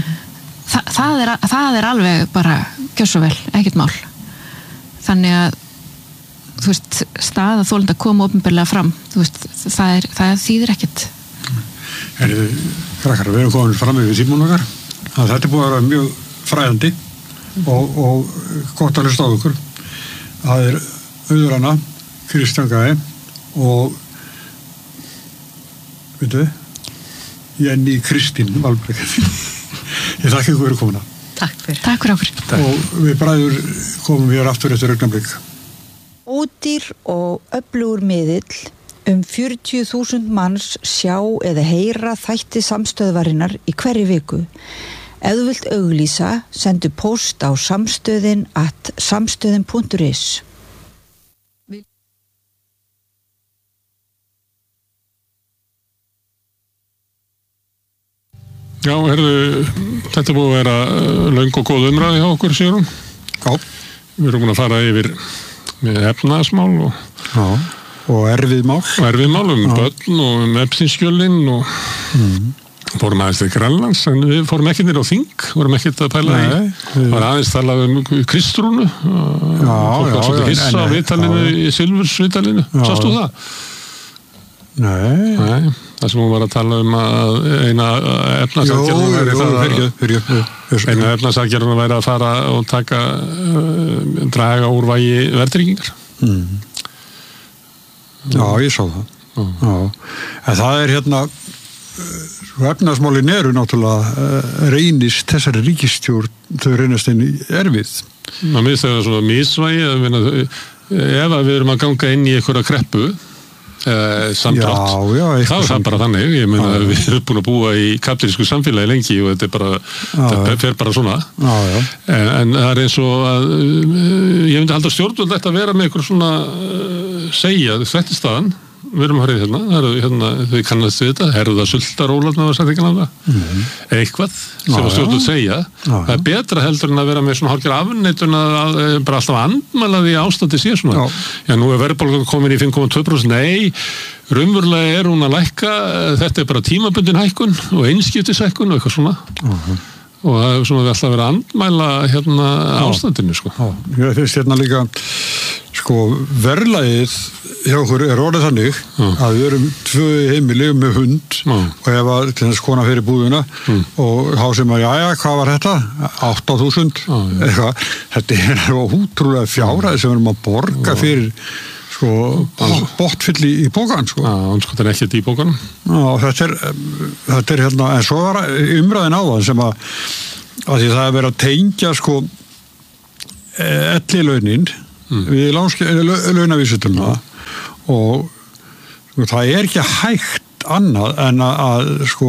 Það er alveg bara gjörsvo vel, ekkert mál. Þannig að þú veist, staða þolenda koma opinberlega fram, þú veist, það þýðir ekkert. Krakkar, við erum komin fram yfir tímann okkar að þetta er búið að vera mjög fræðandi og gott að hlusta á ykkur. Það er Auður Anna, Kristján Gæi og Jenny Kristín Valberg. Ég þakka ykkur fyrir komuna. Takk fyrir. Takk fyrir okkur. Og við bræður komum hér aftur eftir augnablik. Ódýr og öflugur miðill 40.000 manns sjá eða heyra þætti samstöðvarinnar í hverri viku. Ef þú vilt auglýsa, sendu post á samstöðin@samstöðin.is. Já, þetta búið að vera löng og góð umræði hjá okkur, Sigrún. Já. Við erum búin að fara yfir með efnahagsmál og erfið mál börn og Epsteinskjölin og fórum aðeins til Grænlands en við fórum ekki niður á þing vorum ekki að pæla í það var aðeins talað Kristrúnu fólk var svolítið hissa á viðtalinu í Silfursviðtalinu, sástu það? Nei, það sem hún var að tala að eina efnahagsaðgerðuna væri að fara og draga úr vægi verðtryggingar. Já, ég sá það. En það er hérna efnahagsmálin eru náttúrulega reynist þessari ríkisstjórn þau reynast einu erfið. Mér finnst það svona misvægi ef við erum að ganga inn í einhverja kreppu samdrátt, þá er það bara þannig ég meina við erum búin að búa í kapítalísku samfélagi lengi og þetta er bara það fer bara svona en það er eins og að ég myndi halda stjórnvöld þetta að vera með einhver svona segja þetta er staðan við erum að hérna, þau kannast við þetta herða sultarólarna var sagt ekki náða eitthvað sem að stjórnvöld segja það er betra heldur en að vera með svona hálfgerð afneitun að bara alltaf andmæla því ástandi sé svona já nú er verðbólgan komin í 5,2% nei raunverulega er hún að lækka þetta er bara tímabundin hækkun og einskiptishækkun og eitthvað svona og það er svona alltaf verið að andmæla hérna ástandinu sko. Ég finnst hérna líka sko verðlagið hjá okkur orðið þannig að við erum 2 heimili með hund og ef að til þess kona fyrir búðuna og þá sem að jæja, hvað var þetta? 8.000 eitthvað, þetta er ótrúlega fjárhæð sem við erum að borga fyrir sko botfyll í bókan sko. Þetta er ekkert í bókanum. Þetta er hérna, en svo var umræðin á það sem að því það er verið að tengja sko ellilaunin við launavísitöluna og sko, það er ekki hægt annað en að sko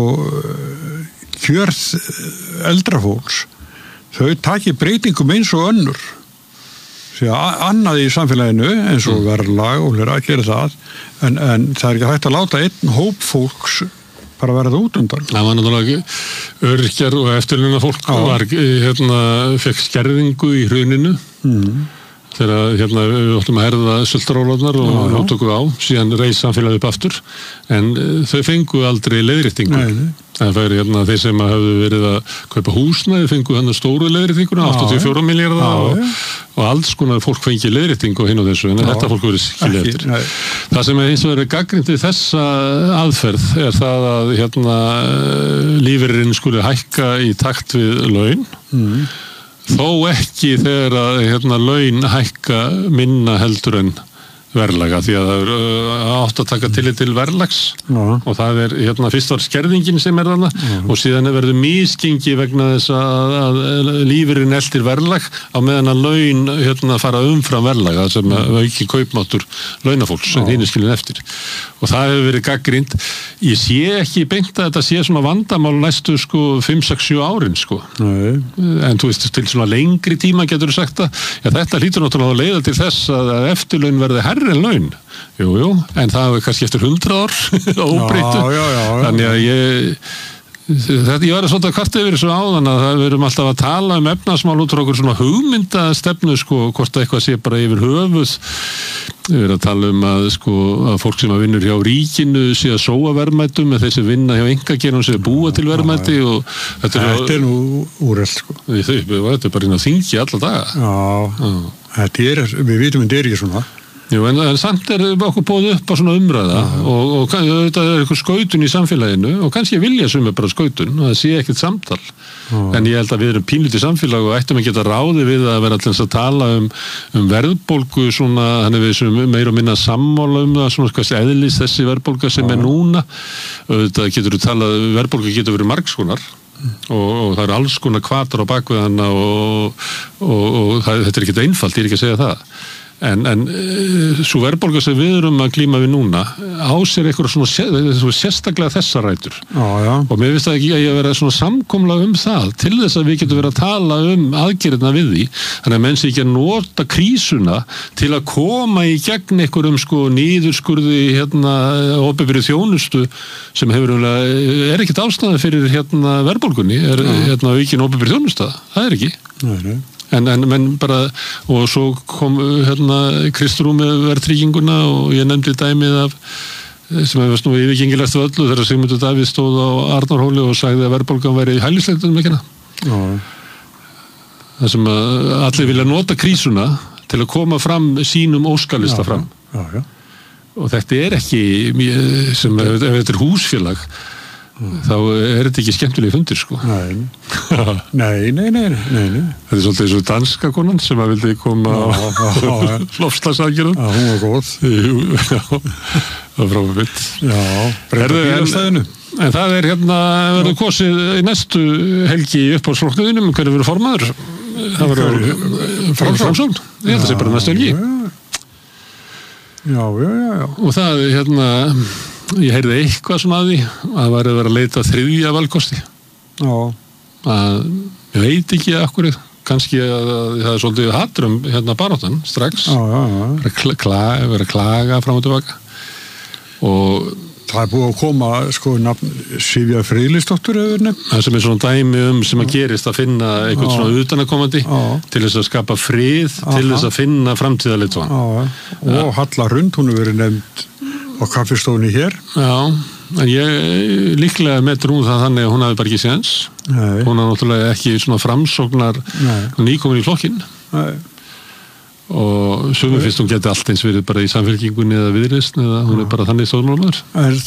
kjörð eldra fólks þau taki breytingum eins og önnur því að annað í samfélaginu eins og verðlag og hlera að gera það en það er ekki hægt að láta einn hóp fólks bara verða út undan. Það var náttúrulega öryrkjar og eftirlauna fólk var fekk skerðingu í hruninu þegar við ætlum að herða sultarólarnar og tóku á, síðan reis samfélagið upp aftur, en þau fengu aldrei leiðréttingu. Það væri þeir sem hafðu verið að kaupa húsnæði fengu stóru leiðréttinguna, 84 milljarða og alls konar fólk fengi leiðréttingu hinn á þessu, en þetta fólk verið skilja eftir. Það sem hins vegar gagnrýnt við þessa aðferð er það að lífeyririnn skuli hækka í takt við laun, þó ekki þegar að laun hækka minna heldur en verðlaga, því að það átt að taka tillit til verðlags og það er fyrst var skerðingin sem er þarna og síðan verður misgengi vegna þess að lífurinn eltir verðlag á meðan að laun fara umfram verðlaga sem auki kaupmáttur launafólks sem hinn er skilin eftir og það hefur verið gagnrýnt. Ég sé ekki beint að þetta sé svona vandamál næstu 5, 6, 7 árin sko. En þú veist til svona lengri tíma getur þú sagt að þetta hlýtur náttúrulega að leiða til þess að eftirlaun verði hærri en laun. Jú, en það er kannski eftir 100 ár óbreyttu. Þannig að ég var svolítið að kvarta yfir þessu áðan að það verum alltaf að tala efnahagsmál út frá okkur svona hugmyndastefnu sko, hvort eitthvað sé bara yfir höfuð. Við erum að tala að fólk sem vinnur hjá ríkinu sé að sóa verðmætum en þeir sem vinna hjá einkageiranum sé að búa til verðmæti og þetta er nú úrelt sko. Þetta er bara inn á þingi alla daga. Við vitum en þetta er ekki svona. Jú, en samt er okkur búið upp á svona umræða og þetta er eitthvað skautun í samfélaginu og kannski vilja sumir bara skautun og það sé ekkert samtal en ég held að við erum pínlítið samfélag og ættum að geta ráði við að vera allins að tala um verðbólgu svona, þannig við sem meira og minna sammála það svona hvað eðlis þessi verðbólga sem er núna þetta getur við talað, verðbólga getur verið margskonar og það eru alls konar hvatar á bakvið hana og þetta er ekkert einfalt, ég er ekki að segja það en svo verðbólga sem við erum að glíma við núna á sér eitthvað svona sérstaklega þessar rætur og mér finnst það ekki að ég vera svona samkomla það til þess að við getum verið að tala aðgerðina við því þannig að menn sé ekki að nota krísuna til að koma í gegn einhverjum nýðurskurði opinberri þjónustu sem er ekkert ástæða fyrir verðbólgunni aukin opinberri þjónusta, það er ekki en menn bara og svo kom Kristrún með verðtrygginguna og ég nefndi dæmið af sem hefur nú yfirgengilegt af öllu þegar Sigmundur Davíð stóð á Arnarhóli og sagði að verðbólgan væri hælisleitunum ekki það sem að allir vilja nota krísuna til að koma fram sínum óskalista fram og þetta er ekki sem ef þetta er húsfélag þá er þetta ekki skemmtilega fundir sko. Nei. Þetta er svolítið eins og danska konan sem að vildi koma á loftslagsaðgerðum. Hún var góð. Það var frábært. Breyta bílastæðinu. En það er verður kosið í næstu helgi upp á sloknuðinum, hverju verður formaður? Það verður Framsókn. Ég held að það sé bara næstu helgi. Já. Og það ég heyrði eitthvað svona að því að það var að vera að leita þriðja valkosti ég veit ekki akkur kannski að það er svolítið hatrum baráttan strax vera að klaga fram og tilbaka og það er búið að koma nafn Sifja Friðlisdóttur það sem er svona dæmi sem að gerist að finna eitthvað svona utanakomandi til þess að skapa frið til þess að finna framtíðarleiðtogann og Halla Hrund, hún hefur verið nefnd á kaffistofunni hér en ég líklega metur hún það þannig að hún hafi bara ekki séns. Hún er náttúrulega ekki svona framsóknar nýkomin í flokkinn. Og sumum finnst hún geti allt eins verið bara í Samfylkingunni eða Viðreisn eða hún bara þannig stjórnmálamaður.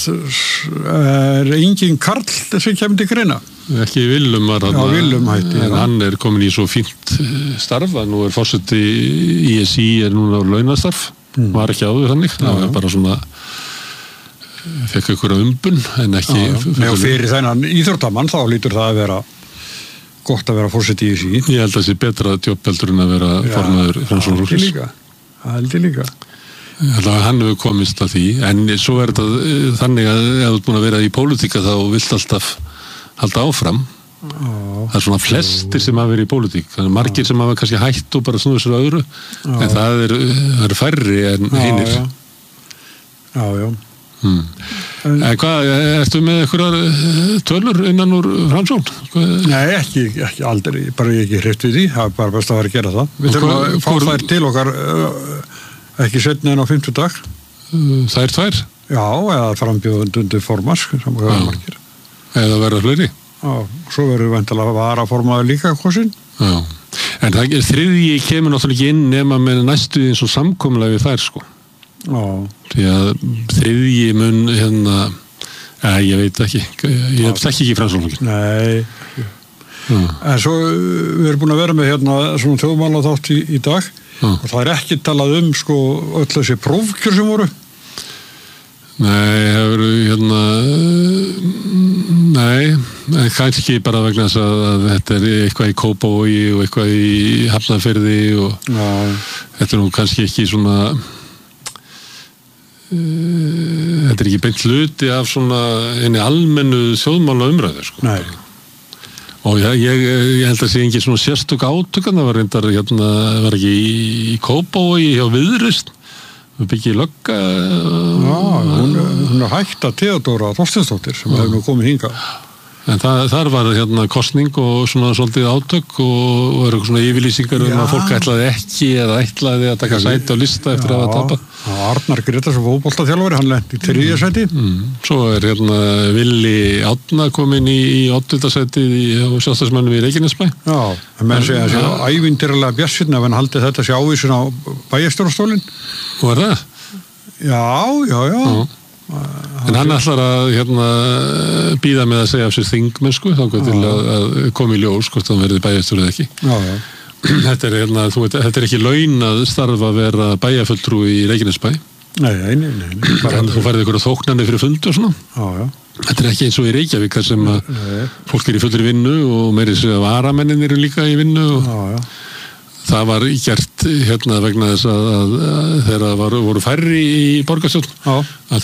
Engin Karl sem kemur til greina? Ekki Willum var hann. Já, Willum hætti. En hann komin í svo fínt starf að nú forseti ISI núna á launastarf. Var ekki áður þannig. Það var bara svona fekk einhverja umbun en ekki... Já, fyrir þennan íþróttamann þá lítur það að vera gott að vera forseti í ISI. Ég held að það sé betra jobb heldur en að vera formaður Framsóknarflokksins. Það held ég líka. Hann hefur komist að því, en svo er þetta þannig að ef þú ert búin að vera í pólitíka þá vilt alltaf halda áfram. Það er svona flestir sem hafa verið í pólitík. Það er margir sem hafa kannski hætt og bara snúið sér öðru, en það er færri en hinir. Já. En hvað, ertu með einhverjar tölur innan úr Framsókn? Nei, ekki aldrei, bara ég ekki hreift við því, það er bara best að vera að gera það. Við þurfum að fá þær til okkar ekki setna en á 50 dag. Þær tvær? Já, eða frambjóðundur formars, saman hvað margir. Eða verða fleiri? Já, svo verður væntanlega varaformaður líka kosin. Já, en það þriðji kemur náttúrulega ekki inn nema með næstu eins og samkomulega við þær, sko. Já. Því að þriðji mun ég veit ekki ég þekki ekki Framsóknarflokkinn. Nei. En svo við erum búin að vera með svona þjóðmálaþátt í dag og það er ekki talað sko öll þessi prófkjör sem voru. Nei, hefur nei, kannski bara vegna þess að þetta er eitthvað í Kópavogi og eitthvað í Hafnarfirði og þetta er nú kannski ekki svona þetta er ekki beint hluti af svona einni almennu þjóðmála umræðu, sko. Nei. Og ég held að sé engin svona sérstök átökan, það var reyndar var ekki í Kópavogi hjá Viðreisn, við byggja í lögga. Hún er hægt að Theodóra Þorsteinsdóttir sem hefur nú komið hingað. En þar var kosning og svona svolítið átök og eru svona yfirlýsingar að fólk ætlaði ekki eða ætlaði að taka sæti á lista eftir að hafa tapað. Arnar Gretarsson fótboltaþjálfari, hann lenti í 3. sæti. Svo er Villi Árna komin í 8. sæti á Sjálfstæðismönnum í Reykjanesbæ. Já, menn segja að sé ævintýralega bjartsýnn ef hann haldið þetta sé ávísun á bæjarstjórastólinn. Og er það? Já. En hann ætlar að bíða með að segja af sér þingmennsku þá til að koma í ljós hvort hann verði bæjarstjóri eða ekki. Já. Þetta er ekki laun að starfa að vera bæjarfulltrúi í Reykjanesbæ. Nei. Þú færði einhverja þóknanir fyrir fund og svona. Já. Þetta er ekki eins og í Reykjavík þar sem fólk er í fullri vinnu og meiri sér að varamennin eru líka í vinnu og það var gert vegna þess að þegar voru færri í borgarstjórn að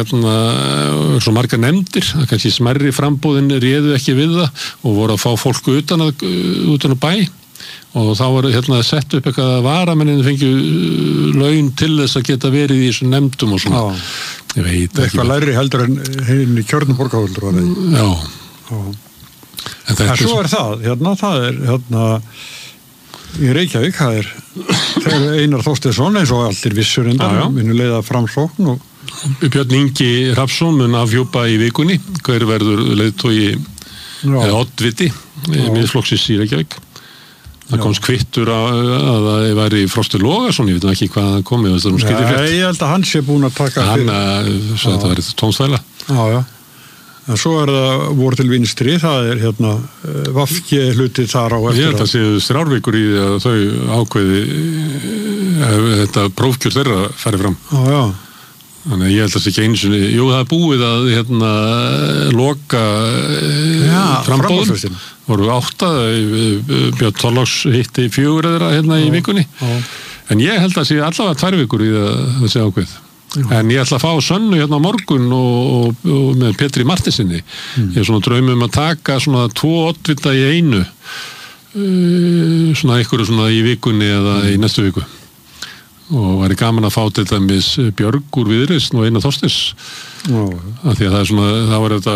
þá svo margar nefndir að kannski smerri frambúðin réðu ekki við það og voru að fá fólku utan að bæ og þá var sett upp eitthvað að varamennin fengju laun til þess að geta verið í þessum nefndum og svona. Ég veit ekki. Eitthvað læri heldur en hinn í kjörnum borgarhóldur var það. Já. En svo er það er í Reykjavík, það er Einar Þorsteinsson eins og allir vissur minnu leiða Framsókn og Björn Ingi Hrafnsson mun afhjúpa í vikunni hver verður leiðtogi eða oddviti Miðflokksins í Reykjavík. Það komst kvittur að það væri Frosti Logason, ég veit ekki hvað það komið. Ég held að hann sé búin að taka þetta væri tónstæla. Já. En svo er það voru til vinstri, það er vafki hluti þar á eftir. Ég held að séu Strárvíkur í að þau ákveði þetta prófkjör þeirra færi fram. Já. Þannig að ég held að sé ekki einu sinni, það er búið að loka frambóðum. Voru 8, Björn Þorláks hitti 4 þeirra í vikunni. En ég held að sé allavega 2 vikur í það sé ákveð. En ég ætla að fá Sönnu á morgun og með Petri Martinsinni. Ég er svona draumum að taka svona 2 oddvita í einu svona einhverju svona í vikunni eða í næstu viku. Og væri gaman að fá til dæmis Björg úr Viðreisn og Einar Þorsteins. Af því að það er svona, þá er þetta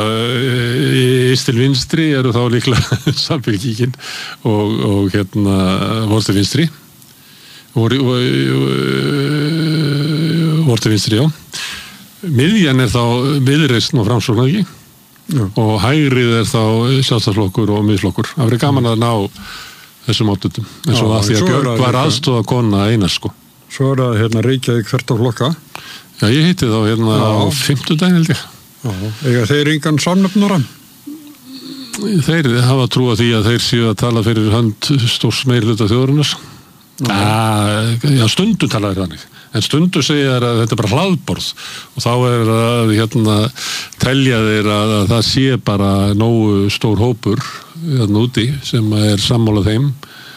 til vinstri eru þá líklega Samfylkingin og voru til vinstri. Voru til vinstri, já. miðjan þá Viðreisn og Framsókn ekki og hægrið þá Sjálfstæðisflokkur og Miðflokkur. Það verið gaman að ná þessum áttutum eins og að því að Björg var aðstofakona Einars sko. Svo það Reykjavík þvert á flokka. Já, ég hitti þá á 50 daginn held ég. Eiga þeir engan samnefnara? Þeir hafa trú að því að þeir séu að tala fyrir hönd stórs meirihluta þjóðarinnar. Já, stundum tala þeir þannig. En stundum segja þeir að þetta bara hlaðborð og þá að telja þeir að það sé bara nógu stór hópur úti sem sammála þeim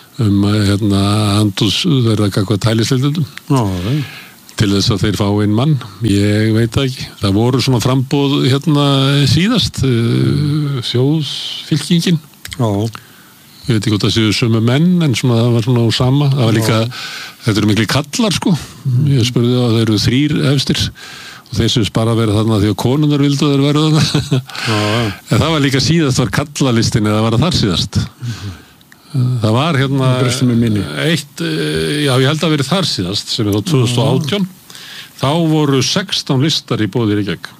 andús þeirra gagnvart hælisleitendum. Til þess að þeir fá einn mann, ég veit það ekki. Það voru svona framboð síðast, þjóðfylkingin. Ég veit ekki hvort það séu sömu menn, en svona, það var svona á sama. Það var líka, þetta eru miklu kallar sko. Ég spurði að þeir eru 3 efstir og þeir sem bara verið þarna því að konunar vildu þeir verið þarna. En það var líka síðast var kallalistin eða var það þar síðast. Það var eitt, já ég held að verið þar síðast sem þá 2018 þá voru 16 listar í boði Reykjavík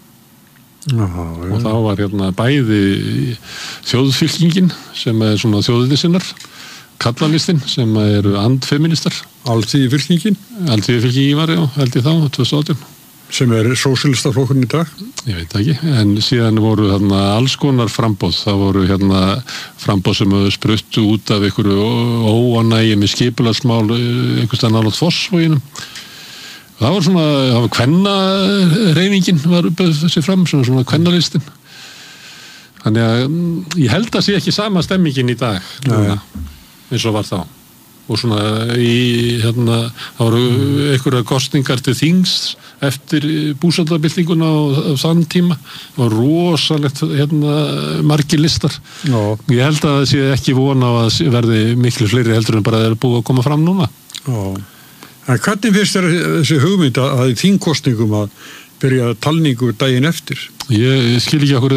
og þá var bæði þjóðfylkingin sem svona þjóðinsinnar kallalistin sem eru andfeministar Alþýðufylkingin var, já, held ég þá 2018 sem sósíalistaflokkurinn í dag? Ég veit ekki, en síðan voru alls konar framboð, það voru framboð sem spruttu út af einhverju óánægi með skipulagsmál einhvers staðar nálægt Fossvoginum. Það var svona, kvennahreyfingin var uppið þessi fram, svona kvennalistin. Þannig að ég held að sé ekki sama stemmingin í dag, eins og var þá. Og svona það voru einhverja kosningar til þings eftir búsáttarbyltinguna á þann tíma. Það var rosalegt margir listar. Ég held að það sé ekki von á að verði miklu fleiri heldur en bara þeir eru búið að koma fram núna. En hvernig finnst þér þessi hugmynd að í þingkosningum að byrja talningu daginn eftir? Ég skil ekki okkur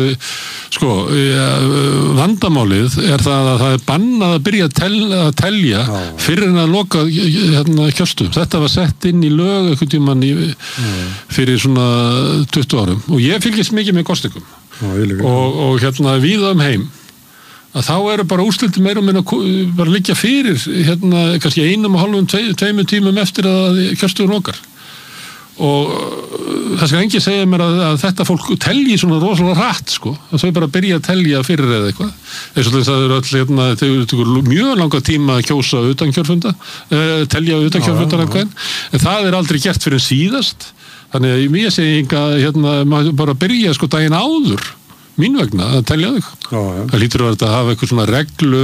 vandamálið það að það bannað að byrja að telja fyrir en að loka kjörstum. Þetta var sett inn í lög einhvern tímann fyrir svona 20 árum og ég fylgist mikið með kosningum og víða heim að þá eru bara úrslitin meira og minna bara liggja fyrir kannski 1,5-2 tímum eftir að kjörstum lokar. Og það skal enginn segja mér að þetta fólk telji svona rosalega hratt sko, að þau bara byrja að telja fyrir eða eitthvað eins og þess að þau eru mjög langa tíma að kjósa utan kjörfunda telja utan kjörfundar en það aldrei gert fyrir síðast þannig að ég segi maður bara byrja sko daginn áður mín vegna að telja þau. Það lítur að hafa eitthvað svona reglu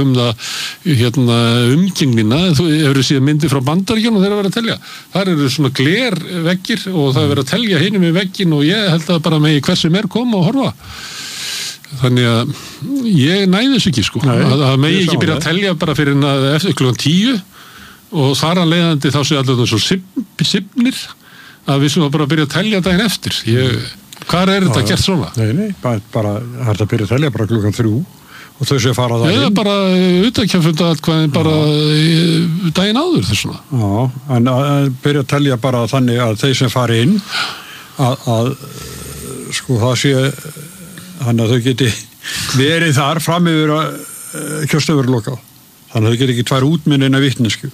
það umgengnina. Þú hefur síðan myndi frá Bandaríkjunum og þeir að vera að telja. Þar eru svona glerveggir og það er verið að telja hinum í veggin og ég held að bara megi hversu mér koma og horfa. Þannig að ég næði þessu ekki sko. Það megi ekki byrja að telja bara fyrir eftir klukkan 10 og þar að leiðandi þá sé allir svo sipnir að við sem bara byrja að telja daginn eftir. Hvað þetta gert svona? Nei, bara það að byrja að telja bara klukkan 3 og þau sé að fara það inn. Eða bara utakjafunda bara daginn áður þessuna. Já, en að byrja að telja bara þannig að þeir sem fari inn að sko það sé þannig að þau geti verið þar fram yfir að kjörstöð verið lokað. Þannig að þau geti ekki tvær útminn inn að vitnesku.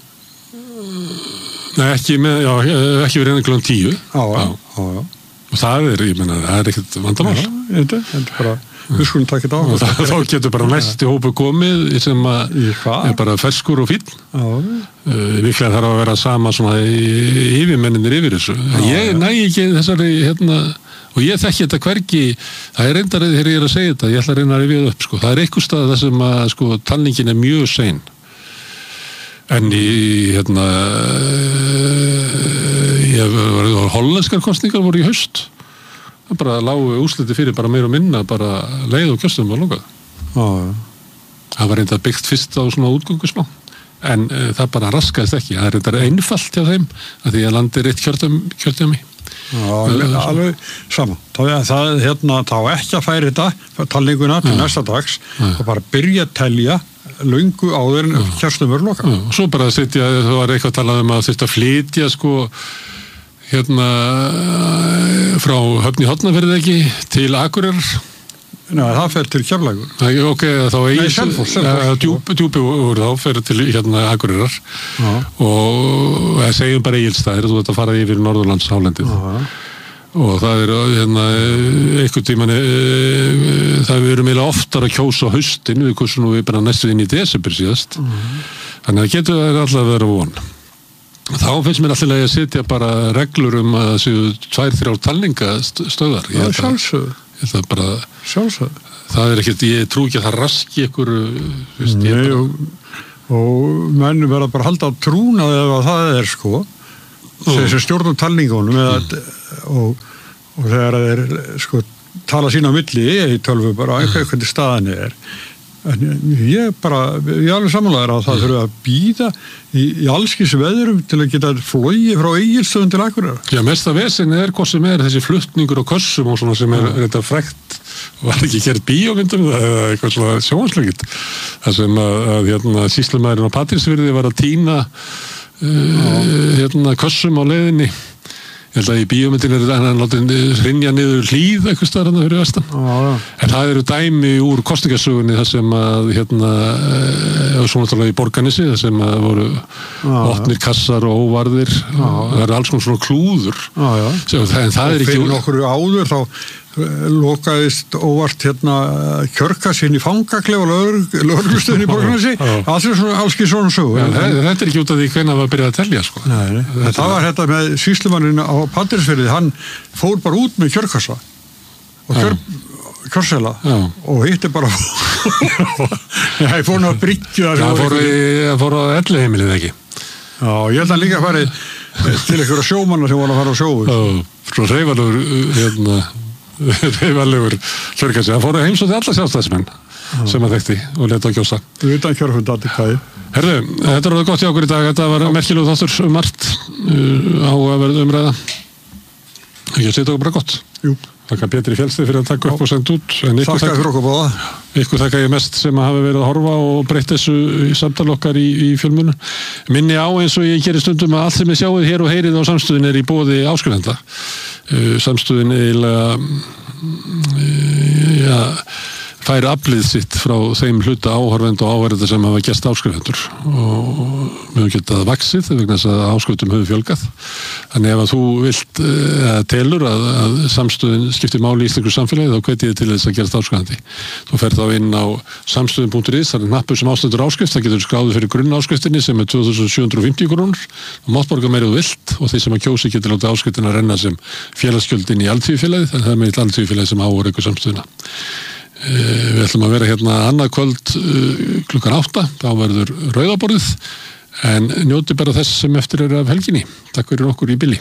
Nei, ekki verið enn klukkan 10. Já. Og það er ekkert vandamál. Þetta er bara, við skulum taka þetta á. Og þá getur bara næsti hópu komið sem er bara ferskur og fínn. Líklega þarf að vera sama svona yfirmenninir yfir þessu. Ég næ ekki þessari, og ég þekki þetta hvergi, það er reyndarið þegar ég er að segja þetta, ég ætla að reyna að rifja það upp, sko. Það er einhver stað þar sem að, talningin er mjög sein. En hollenskar kostningar voru í haust. Það bara lágu úrsliti fyrir bara meira og minna, bara leið og kjörstum var lokað. Það var reynda byggt fyrst á svona útgöngusmá. En það bara raskaðist ekki. Það er reynda einfalt hjá þeim, að því að landi eitt kjördæmi. Alveg sama. Þá ekki að færi þetta, talninguna til næsta dags, og bara byrja að telja löngu áður en kjörstum verður lokað. Og svo bara sitja, það var eitthvað að tala að þurft að flytja frá Höfn í Hornafirði ekki til Akureyrar. Nei, það fer til Keflavíkur. Ok, þá Selfoss. Djúpi úr þá fer til Akureyrar og það segjum bara Egilsstaðir, þú ert að fara yfir Norðurlandshálendið. Og það einhvern tímann það við erum eiginlega oftar að kjósa á haustin, við kursum við bara næstu inn í desember síðast. Þannig að getur það alltaf að vera von. Þá finnst mér alltaf að setja bara reglur að séu 2-3 talningastöðar. Sjálfsögðu. Það ekkert, ég trú ekki að það raski ykkur og menn verða bara að halda á trúnað ef það sko þessi stjórnum talningunum og þegar þeir sko tala sín á milli í tölvu bara hvernig staðan en ég alveg samanlegaður að það þurfa að bíða í allskis veðrum til að geta flogið frá Egilsstöðum til Akureyrar. Já, mesta vesinn hvað sem þessi flutningur og kössum og svona sem þetta frækt, var ekki gert bíómyndum eða eitthvað svona sjónvarslöggitt. Það sem að sýslumaðurinn á Patrísfirði var að tína kössum á leiðinni. Ég held að í bíómyndin hann látið hrynja niður hlíð eitthvað staðar fyrir vestan. En það eru dæmi úr kosningasögunni þar sem að svo náttúrulega í Borgarnesi þar sem að voru opnir kassar og óvarðir og það alls konar svona klúður. En það ekki... Fyrir nokkur áður þá lokaðist óvart kjörkassinn í fangaklefa lögreglustöðin í Borgarnesi. Alls ekki svona sögu. Þetta ekki út af því hvenær var byrjað að telja sko. Nei. Það var þetta með sýslumanninn á Patrísfirði, hann fór bara út með kjörkassa og kjörsela og hitti bara ég fór ná að bryggja það fór á elliheimilið ekki. Já, ég held að líka farið til einhverja sjómanna sem voru að fara á sjóu. Svo reyfalegur kjörkassi. Það fóru heimsótti alla sjálfstæðismenn sem að þekkti og leta á kjósa. Utan kjörfundandi kæði. Herðu, þetta var gott hjá okkur í dag. Þetta var merkilegur þáttur margt áhugaverð umræða. Ekki að setja okkur bara gott. Jú. Þakka Pétri Fjellsteð fyrir að taka upp og senda út. Þakka fyrir okkur báða. Ykkur þakka ég mest sem hafi verið að horfa og breytt þessu í samtal okkar í fjölmunum. Minni á eins og ég gerir stundum að allt sem ég sjáið hér og heyrið á samstöðin í boði áskrifenda. Samstöðin eiginlega fær aflið sitt frá þeim hluta áhorfenda og áhorfenda sem hafa gest áskrifendur og við höfum getað vaxið vegna þess að áskrifendum hefur fjölgað. Þannig ef að þú vilt telur að samstöðin skiptir máli í íslensku samfélagi þá hvet ég til þess að gerast áskrifandi. Þú ferð þá inn á samstöðin.is, það hnappur sem ástendur áskrift, það getur skráðu fyrir grunnáskriftinni sem 2.750 krónur og mátt borga meira þú vilt og þeir sem að kjósi getur látið áskriftina renna sem félagsgjöldin í Alþýðufélagið, en það með Alþýðufélagið sem árekur samstöðina. Við ætlum að vera hérna annað kvöld klukkan 8, þá verður rauðaborðið en njóti bara þess sem eftir af helginni. Takk fyrir okkur í bili.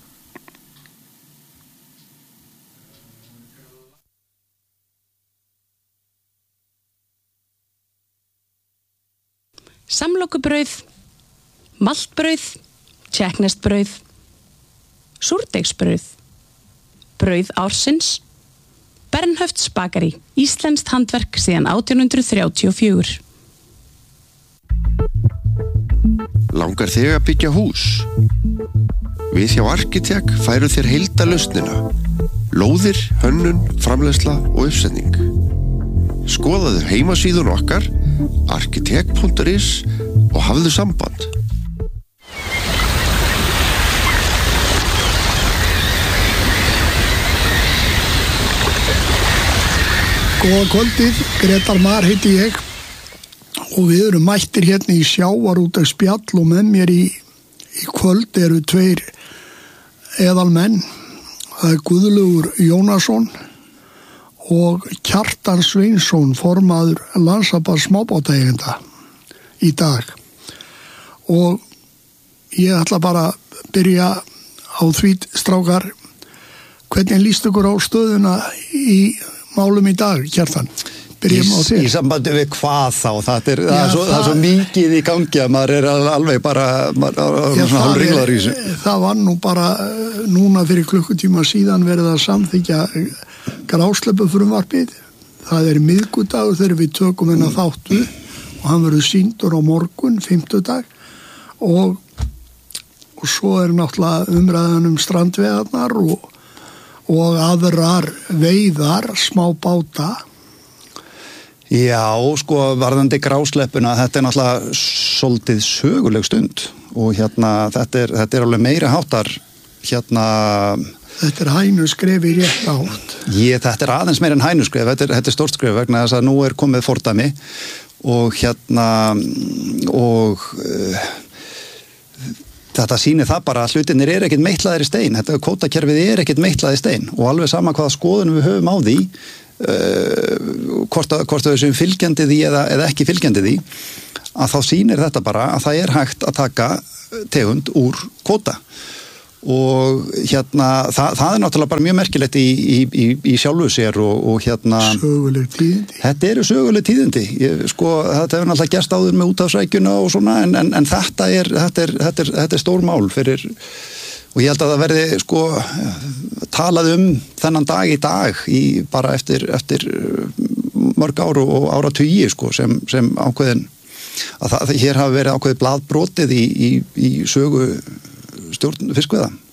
Samlokubrauð, maltbrauð, tékkneskt-brauð, súrdeigsbrauð, brauð ársins, Bernhöfts bakari, íslenskt handverk síðan 1834. Langar þig að byggja hús? Við hjá Arkitek færum þér heildarlausnina. Lóðir, hönnun, framleiðsla og uppsetning. Skoðaðu heimasíðun okkar, arkitek.is og hafðu samband. Góða kvöldið, Gretar Mar heiti ég og við erum mættir hérna í sjávarútvegsspjall og með mér í kvöld eru tveir eðalmenn. Það er Guðlaugur Jónasson og Kjartan Sveinsson, formaður Landssambands smábátaeigenda í dag. Og ég ætla bara að byrja á því, strákar, hvernig líst ykkur á stöðuna í málum í dag, Kjartan? Byrjum á þér. Í sambandi við hvað þá? Það er svo mikið í gangi að maður er alveg bara hálfringlaður í þessu. Það var nú bara núna fyrir klukkutíma síðan verið að samþykkja grásleppufrumvarpið. Það er miðgudagur þegar við tökum hennar þáttu og hann verður sýndur á morgun, 50dag og svo er náttúrulega umræðan strandvegarnar og aðrar veiðar, smá báta. Já, sko, varðandi grásleppuna, þetta náttúrulega svolítið söguleg stund og þetta er alveg meiri háttar Þetta er hænuskref í rétt átt. Þetta er aðeins meira en hænuskref, þetta er stórt skref vegna þess að nú er komið fordæmi og þetta sýnir það bara að hlutinir er ekkert meitlaðir í stein, þetta kvótakerfið er ekkert meitlaðir í stein og alveg sama hvaða skoðun við höfum á því, hvort þau séum fylgjandi því eða ekki fylgjandi því, að þá sýnir þetta bara að það er hægt að taka tegund úr kvóta. Og það er náttúrulega bara mjög merkilegt í sjálfu sér og söguleg tíðindi. Þetta eru söguleg tíðindi. Þetta hefur náttúrulega gerst áður með úthafsrækjuna og svona en þetta er stór mál fyrir og ég held að það verði talað þennan dag í dag bara eftir mörg ár og áratugi sem ákveðin að hér hafi verið ákveðið blaðbrotið í sögu stjórn fiskveiða.